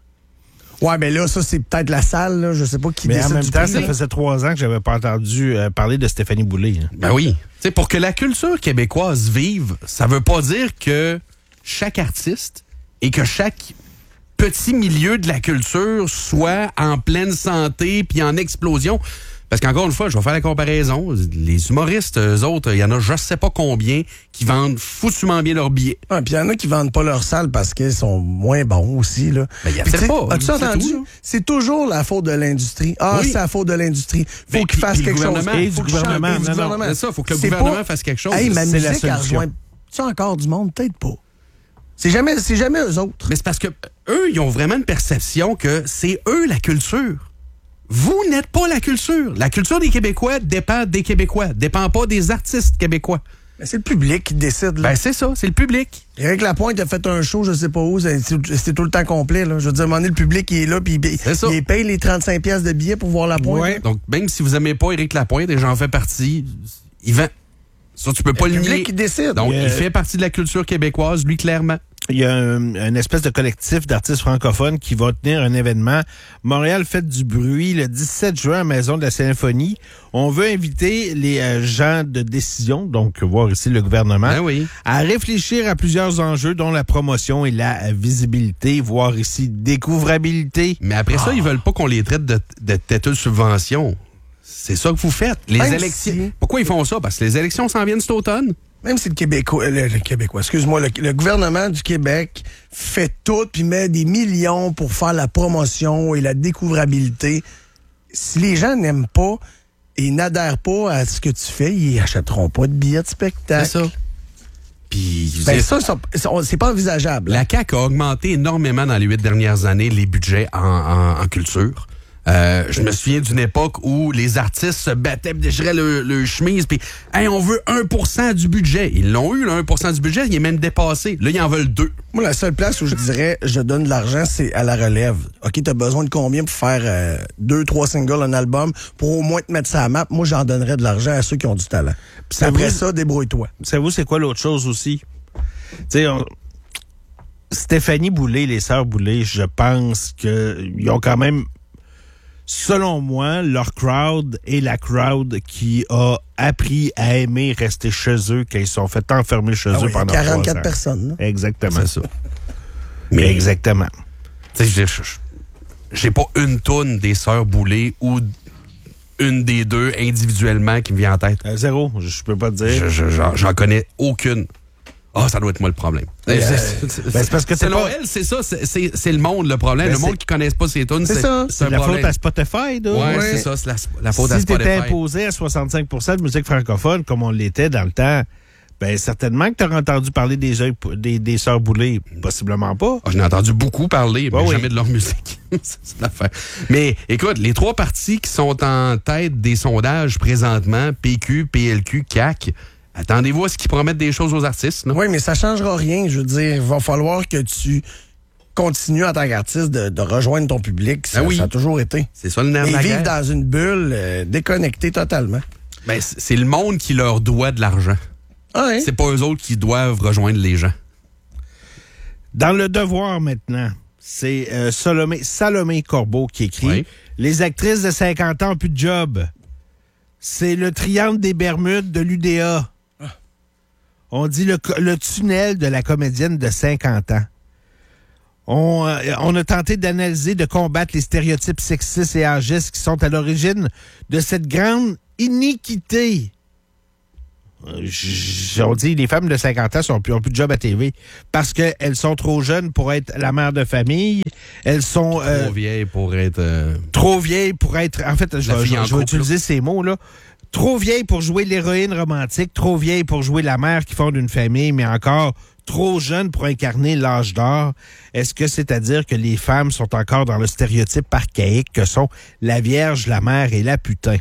Ouais, mais là, ça, c'est peut-être la salle. Là. Je sais pas qui mais décide. Mais en même du temps, prix. ça faisait trois ans que j'avais pas entendu euh, parler de Stéphanie Boulay. Hein. Ben oui. T'sais, pour que la culture québécoise vive, ça veut pas dire que chaque artiste et que chaque petit milieu de la culture soit en pleine santé puis en explosion. Parce qu'encore une fois, je vais faire la comparaison. Les humoristes, eux autres, il y en a je sais pas combien qui vendent foutument bien leurs billets. Ah, puis il y en a qui vendent pas leur salle parce qu'ils sont moins bons aussi. Là. Ben, il y a peut-être pas. As-tu entendu? C'est toujours la faute de l'industrie. Ah, oui. C'est la faute de l'industrie. Faut ben, qu'il fasse quelque chose. Et du gouvernement. Du gouvernement. C'est ça, faut que le gouvernement pas... fasse quelque chose. Hey, ma musique, elle rejoint... Tu as encore du monde? Peut-être pas. C'est jamais, c'est jamais eux autres. Mais c'est parce que eux, ils ont vraiment une perception que c'est eux la culture. Vous n'êtes pas la culture. La culture des Québécois dépend des Québécois, dépend pas des artistes québécois. Mais c'est le public qui décide. Là. Ben c'est ça, c'est le public. Éric Lapointe a fait un show, je sais pas où, c'était tout le temps complet. Là. Je veux dire, à un moment donné, le public il est là, puis il, il paye les trente-cinq piastres de billets pour voir Lapointe. Ouais. Donc même si vous aimez pas Éric Lapointe, et j'en fais partie, il vend. Ça, tu peux pas le nier. Le public qui décide. Donc, yeah. il fait partie de la culture québécoise, lui, clairement. Il y a un, une espèce de collectif d'artistes francophones qui va tenir un événement. Montréal Fête du bruit le dix-sept juin à Maison de la Symphonie. On veut inviter les euh, gens de décision, donc voir ici le gouvernement, ben oui. à réfléchir à plusieurs enjeux, dont la promotion et la visibilité, voire ici découvrabilité. Mais après ah. ça, ils veulent pas qu'on les traite de, de têteux subvention. C'est ça que vous faites. Les Même élections. Si... Pourquoi ils font ça? Parce que les élections s'en viennent cet automne. Même si le Québécois, le, le Québécois, excuse-moi, le, le gouvernement du Québec fait tout puis met des millions pour faire la promotion et la découvrabilité. Si les gens n'aiment pas et n'adhèrent pas à ce que tu fais, ils achèteront pas de billets de spectacle. C'est ça. Puis, ben ça, ça, c'est pas envisageable. La C A Q a augmenté énormément dans les huit dernières années les budgets en, en, en culture. Euh, je me souviens d'une époque où les artistes se battaient, déchiraient le, le chemise, puis hey, on veut un pour cent du budget. Ils l'ont eu, le un pour cent du budget, il est même dépassé. Là, ils en veulent deux. Moi, la seule place où je dirais je donne de l'argent, c'est à la relève. OK, t'as besoin de combien pour faire euh, deux, trois singles, un album, pour au moins te mettre ça à map? Moi, j'en donnerais de l'argent à ceux qui ont du talent. Puis après vous, ça, débrouille-toi. Savez-vous, c'est quoi l'autre chose aussi? Tu sais, on... Stéphanie Boulay, les sœurs Boulay, je pense qu'ils ont quand même... Selon moi, leur crowd est la crowd qui a appris à aimer rester chez eux quand ils se sont fait enfermer chez ah eux oui, pendant quarante-quatre personnes. Là. Exactement. C'est ça. Mais exactement. Tu sais, j'ai pas une toune des Sœurs Boulay ou une des deux individuellement qui me vient en tête. Euh, zéro, je peux pas te dire. Je, je, j'en, j'en connais aucune. Ah, oh, ça doit être moi le problème. Euh, c'est, c'est, ben c'est parce que c'est selon pas... elle, c'est ça, c'est, c'est, c'est le monde le problème. Ben le monde qui ne connaisse pas ses tunes, c'est, c'est ça. C'est, c'est la problème. Faute à Spotify, là. Ouais, ouais, c'est ça, c'est la, la faute si à Spotify. Si t'étais imposé à soixante-cinq pour cent de musique francophone, comme on l'était dans le temps, Ben, certainement que tu as entendu parler des, des, des Sœurs Boulay. Possiblement pas. Ah, j'en ai entendu beaucoup parler, mais oh, jamais oui. de leur musique. C'est l'affaire. Mais écoute, les trois partis qui sont en tête des sondages présentement, P Q, P L Q, C A Q, attendez-vous à ce qu'ils promettent des choses aux artistes. Non? Oui, mais ça ne changera rien. Je veux dire, il va falloir que tu continues en tant qu'artiste de, de rejoindre ton public. Ça, ah oui. ça a toujours été. C'est ça le nerf de la Ils vivent guerre. dans une bulle euh, déconnectée totalement. Ben, c'est le monde qui leur doit de l'argent. Ah ouais. C'est pas eux autres qui doivent rejoindre les gens. Dans Le Devoir, maintenant, c'est euh, Salomé, Salomé Corbeau qui écrit oui. « Les actrices de cinquante ans n'ont plus de job. C'est le triangle des Bermudes de l'U D A. Ah. On dit le, le tunnel de la comédienne de cinquante ans. On, euh, on a tenté d'analyser, de combattre les stéréotypes sexistes et agistes qui sont à l'origine de cette grande iniquité. » On dit les femmes de cinquante ans n'ont plus, plus de job à T V parce qu'elles sont trop jeunes pour être la mère de famille. Elles sont... Trop euh, vieilles pour être... Euh... Trop vieilles pour être... En fait, je, je, je, je vais utiliser ces mots-là. Trop vieilles pour jouer l'héroïne romantique, trop vieilles pour jouer la mère qui fonde une famille, mais encore trop jeunes pour incarner l'âge d'or. Est-ce que c'est-à-dire que les femmes sont encore dans le stéréotype archaïque que sont la vierge, la mère et la putain?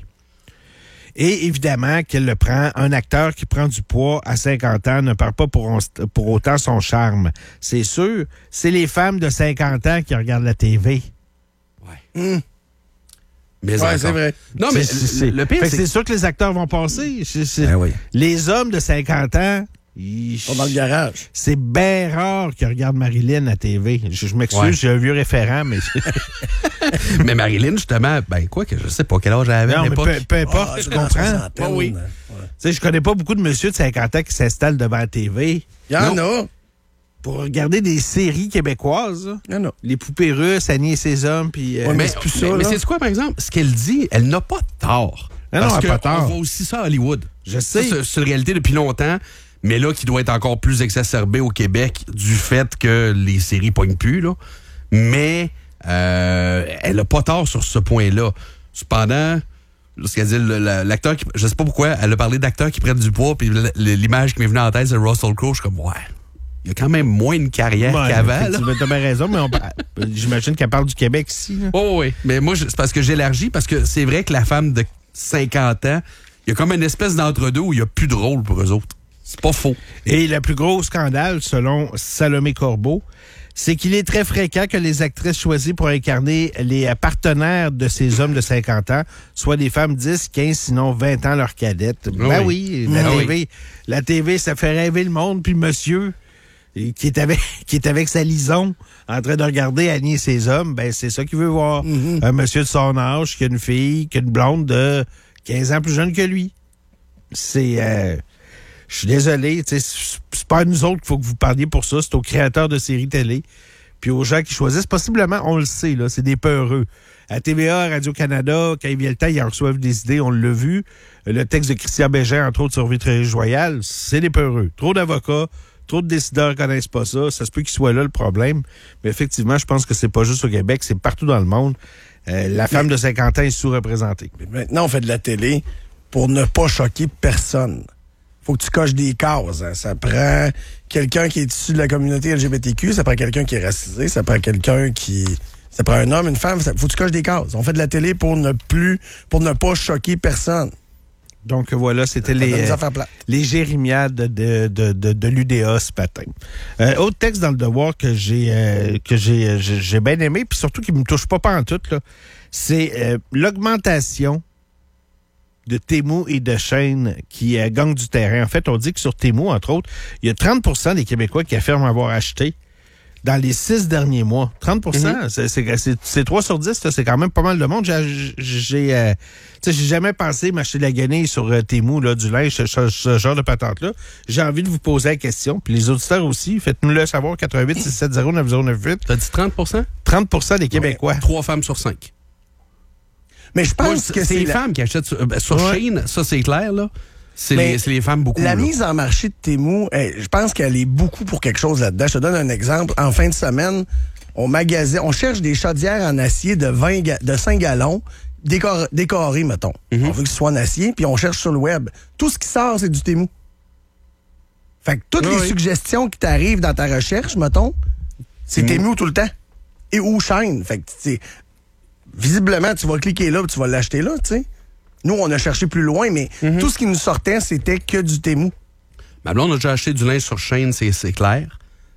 Et évidemment qu'elle le prend, un acteur qui prend du poids à cinquante ans ne perd pas pour, pour autant son charme. C'est sûr, c'est les femmes de cinquante ans qui regardent la T V. Ouais. Mmh. Mais ouais, c'est vrai. Non, mais c'est, c'est, le pire, c'est... c'est... c'est sûr que les acteurs vont passer. C'est, c'est... Ben oui. Les hommes de cinquante ans... Ils sont dans le garage. C'est bien rare qu'ils regardent Marilyn à T V. Je, je m'excuse, ouais. J'ai un vieux référent, mais... mais Marilyn, justement, ben quoi que je sais pas quel âge elle avait non, à l'époque. Peu, peu importe, ah, je comprends. Oh, oui. Ouais. Tu sais, je connais pas beaucoup de monsieur de cinquante ans qui s'installent devant la T V. Il y en a. Pour regarder des séries québécoises. Il y en a. Les poupées russes, Annie et ses hommes, puis... Euh, ouais, mais c'est plus ça, mais, mais c'est quoi, par exemple? Ce qu'elle dit, elle n'a pas tort. Non, parce non, elle que n'a pas tort. On voit aussi ça à Hollywood. Je sais. Ça, c'est, c'est une réalité depuis longtemps. Mais là, qui doit être encore plus exacerbé au Québec du fait que les séries pognent plus, là. Mais euh, elle a pas tort sur ce point-là. Cependant, lorsqu'elle dit le, le, l'acteur, qui, je sais pas pourquoi, elle a parlé d'acteurs qui prennent du poids, puis l'image qui m'est venue en tête, c'est Russell Crowe. Je suis comme, ouais, il y a quand même moins une carrière ouais, qu'avant. Tu as bien raison, mais on, j'imagine qu'elle parle du Québec ici. Là. Oh oui, mais moi, c'est parce que j'élargis, parce que c'est vrai que la femme de cinquante ans, il y a comme une espèce d'entre-deux où il n'y a plus de rôle pour eux autres. C'est pas faux. Et le plus gros scandale, selon Salomé Corbeau, c'est qu'il est très fréquent que les actrices choisies pour incarner les partenaires de ces hommes de cinquante ans soient des femmes dix, quinze, sinon vingt ans leur cadette. Ah ben oui, oui la, ah T V, oui. La T V, ça fait rêver le monde, puis monsieur qui est avec qui est avec sa lison en train de regarder Annie et ses hommes, ben c'est ça qu'il veut voir. Mm-hmm. Un monsieur de son âge qui a une fille, qui a une blonde de quinze ans plus jeune que lui. C'est... Euh, Je suis désolé, c'est pas à nous autres qu'il faut que vous parliez pour ça, c'est aux créateurs de séries télé, puis aux gens qui choisissent. Possiblement, on le sait, là, c'est des peureux. À T V A, Radio-Canada, quand il vient le temps, ils en reçoivent des idées, on l'a vu. Le texte de Christian Bégin, entre autres, sur Vitrerie Royale, c'est des peureux. Trop d'avocats, trop de décideurs ne connaissent pas ça. Ça se peut qu'il soit là le problème. Mais effectivement, je pense que c'est pas juste au Québec, c'est partout dans le monde. Euh, la femme de cinquante ans est sous-représentée. Mais maintenant, on fait de la télé pour ne pas choquer personne. Faut que tu coches des cases. Hein. Ça prend quelqu'un qui est issu de la communauté L G B T Q, ça prend quelqu'un qui est racisé, ça prend quelqu'un qui... Ça prend un homme, une femme, ça... faut que tu coches des cases. On fait de la télé pour ne plus... pour ne pas choquer personne. Donc voilà, c'était les, euh, les jérémiades de, de, de, de, de l'U D A ce matin. Euh, autre texte dans le Devoir que j'ai euh, que j'ai, j'ai, j'ai bien aimé, puis surtout qui me touche pas pantoute, là, c'est euh, l'augmentation de Temu et de chaînes qui euh, gagnent du terrain. En fait, on dit que sur Temu, entre autres, il y a trente pour cent des Québécois qui affirment avoir acheté dans les six derniers mois. trente pour cent, mm-hmm. c'est, c'est, c'est, c'est trois sur dix, là, c'est quand même pas mal de monde. J'ai, j'ai, euh, j'ai jamais pensé m'acheter de la guenille sur euh, Temu, là, du linge, ce, ce, ce genre de patente-là. J'ai envie de vous poser la question, puis les auditeurs aussi, faites-nous le savoir, quatre-vingt-huit six sept zéro neuf zéro neuf huit. T'as dit trente pour cent? trente pour cent des Québécois. Trois femmes sur cinq. Mais je pense Moi, que c'est, c'est les la... femmes qui achètent sur, euh, sur ouais. Shein, ça c'est clair, là. C'est les, c'est les femmes beaucoup. La là. mise en marché de Temu, eh, je pense qu'elle est beaucoup pour quelque chose là-dedans. Je te donne un exemple. En fin de semaine, on magasine, on cherche des chaudières en acier de vingt ga- de cinq gallons, décor- décorées, mettons. Mm-hmm. On veut que ce soit en acier, puis on cherche sur le web. Tout ce qui sort, c'est du Temu. Fait que toutes oui, les oui. suggestions qui t'arrivent dans ta recherche, mettons, c'est Temu tout le temps. Et ou Shine. Fait que, tu sais, visiblement, tu vas cliquer là, puis tu vas l'acheter là, tu sais. Nous, on a cherché plus loin, mais Mm-hmm. tout ce qui nous sortait, c'était que du Temu. Ma blonde a déjà acheté du linge sur chaîne, c'est, c'est clair.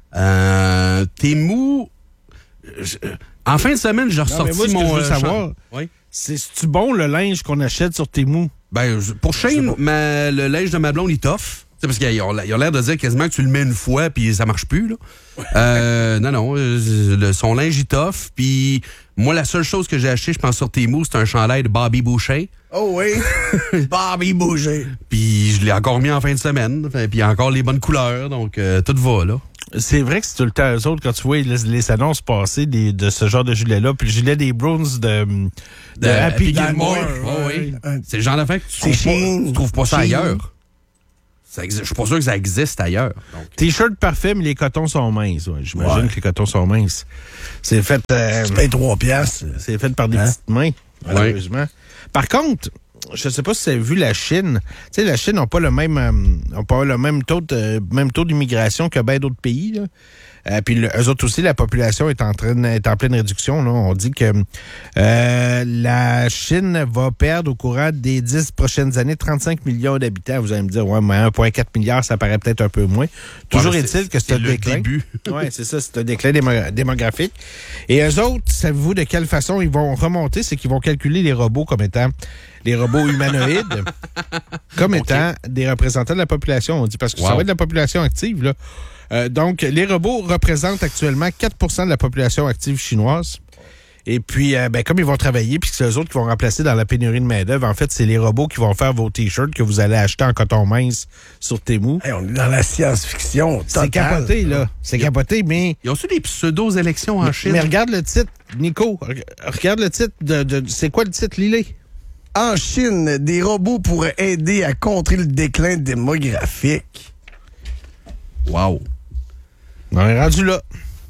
Euh, Temu, je- en fin de semaine, j'ai Non, ressorti mais moi, ce que mon... je veux euh, savoir, champ- Oui. c'est c'est-tu bon le linge qu'on achète sur Temu? Ben, je- pour Shane, ma- le linge de ma blonde, il t'offre. C'est parce qu'ils ont, ils ont l'air de dire quasiment que tu le mets une fois puis ça marche plus, là. Euh, non, non, euh, le- son linge, il t'offre. Puis moi, la seule chose que j'ai acheté, je pense, sur Temu, c'est un chandail de Bobby Boucher. Oh oui! Bobby Boucher. Puis je l'ai encore mis en fin de semaine. Puis il y a encore les bonnes couleurs, donc euh, tout va, là. C'est vrai que c'est tout le temps eux autres, quand tu vois les, les annonces passer des, de ce genre de gilet-là, puis le gilet des Browns de, de, De Happy Happy Gilmore. Gilmore. ouais. Oui, oui. C'est le genre d'affaire que tu C'est trouves pas, Shein. tu trouves pas ça Shein. ailleurs. Ça exi- je suis pas sûr que ça existe ailleurs. Donc. T-shirt parfait, mais les cotons sont minces. Ouais. J'imagine Ouais. que les cotons sont minces. C'est fait, euh, Tu payes trois piastres. c'est fait par des Hein? petites mains, malheureusement. Par contre, je sais pas si vous avez vu la Chine. Tu sais, la Chine n'a pas le même, euh, ont pas le même taux de, même taux d'immigration que bien d'autres pays, là. Euh, puis le- eux autres aussi, la population est en train est en pleine réduction. Là. On dit que euh, la Chine va perdre au courant des dix prochaines années trente-cinq millions d'habitants. Vous allez me dire, ouais, mais un virgule quatre milliard, ça paraît peut-être un peu moins. Toujours Ouais, mais est-il c'est- que c'est un le déclin. début. Oui, c'est ça, c'est un déclin démo- démographique. Et eux autres, savez-vous de quelle façon ils vont remonter? C'est qu'ils vont calculer les robots comme étant les robots humanoïdes comme étant des représentants de la population. On dit parce que ça Wow. va être de la population active, là. Euh, donc, les robots représentent actuellement quatre pour cent de la population active chinoise. Et puis, euh, ben, comme ils vont travailler, puis que c'est eux autres qui vont remplacer dans la pénurie de main-d'œuvre, en fait, c'est les robots qui vont faire vos T-shirts que vous allez acheter en coton mince sur Temu. Hey, on est dans la science-fiction. C'est totale. capoté, là. C'est capoté, mais... Ils ont aussi des pseudo-élections en Chine. Mais regarde le titre, Nico. Re- Regarde le titre de... de- c'est quoi le titre, Lilé? En Chine, des robots pourraient aider à contrer le déclin démographique. Wow. On est rendu là.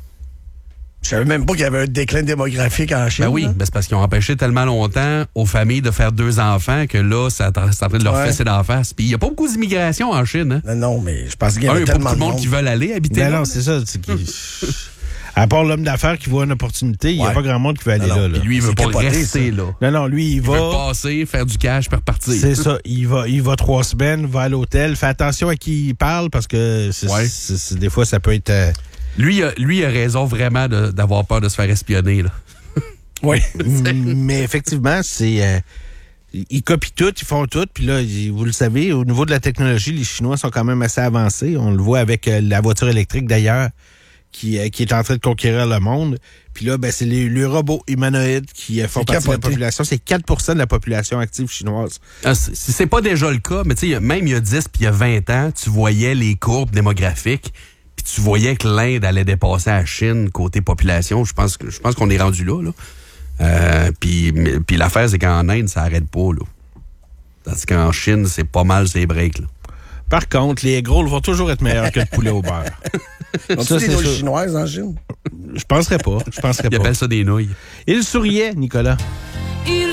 Je savais même pas qu'il y avait un déclin démographique en Chine. Ben oui, là. ben c'est parce qu'ils ont empêché tellement longtemps aux familles de faire deux enfants que là, ça c'est en train de leur Ouais. fesser d'en face. Puis il n'y a pas beaucoup d'immigration en Chine. Hein? Non, non, mais je pense qu'il y Un, avait il y a pas tellement beaucoup de de monde monde. qui veulent aller habiter Ben là. non, c'est ça. c'est qu'il- À part l'homme d'affaires qui voit une opportunité, il n'y a Ouais. pas grand monde qui veut aller Non, non, là. là. Puis lui, il veut C'est pas capoté, rester ça. là. Non, non, lui, il Il va... veut passer, faire du cash, puis repartir. C'est ça. Il va, il va trois semaines, va à l'hôtel. Fait attention à qui il parle parce que c'est, Ouais. c'est- c'est- des fois, ça peut être... euh, Lui, il a, lui, il a raison vraiment de- d'avoir peur de se faire espionner. Là. Oui. Mais effectivement, c'est... euh, ils copient tout, ils font tout. Puis là, ils- vous le savez, au niveau de la technologie, les Chinois sont quand même assez avancés. On le voit avec euh, la voiture électrique, d'ailleurs, qui, euh, qui est en train de conquérir le monde. Puis là, ben, c'est les, les robots humanoïdes qui euh, font C'est partie de la capoté. population. C'est quatre pour cent de la population active chinoise. Ah, c'est- Si c'est pas déjà le cas, mais tu sais, il y a- même il y a dix puis il y a vingt ans, tu voyais les courbes démographiques, puis tu voyais que l'Inde allait dépasser la Chine côté population. Je pense que je pense qu'on est rendu là. là. Euh, puis mais- puis l'affaire, c'est qu'en Inde, ça arrête pas. Là. Parce qu'en Chine, c'est pas mal ces breaks. Là. Par contre, les gros vont toujours être meilleurs que le poulet au beurre. Ont-tu Ça, des c'est nouilles sûr. chinoises en Chine? Je penserais pas. Je penserais Ils pas. appellent ça des nouilles. Il souriait, Nicolas. Il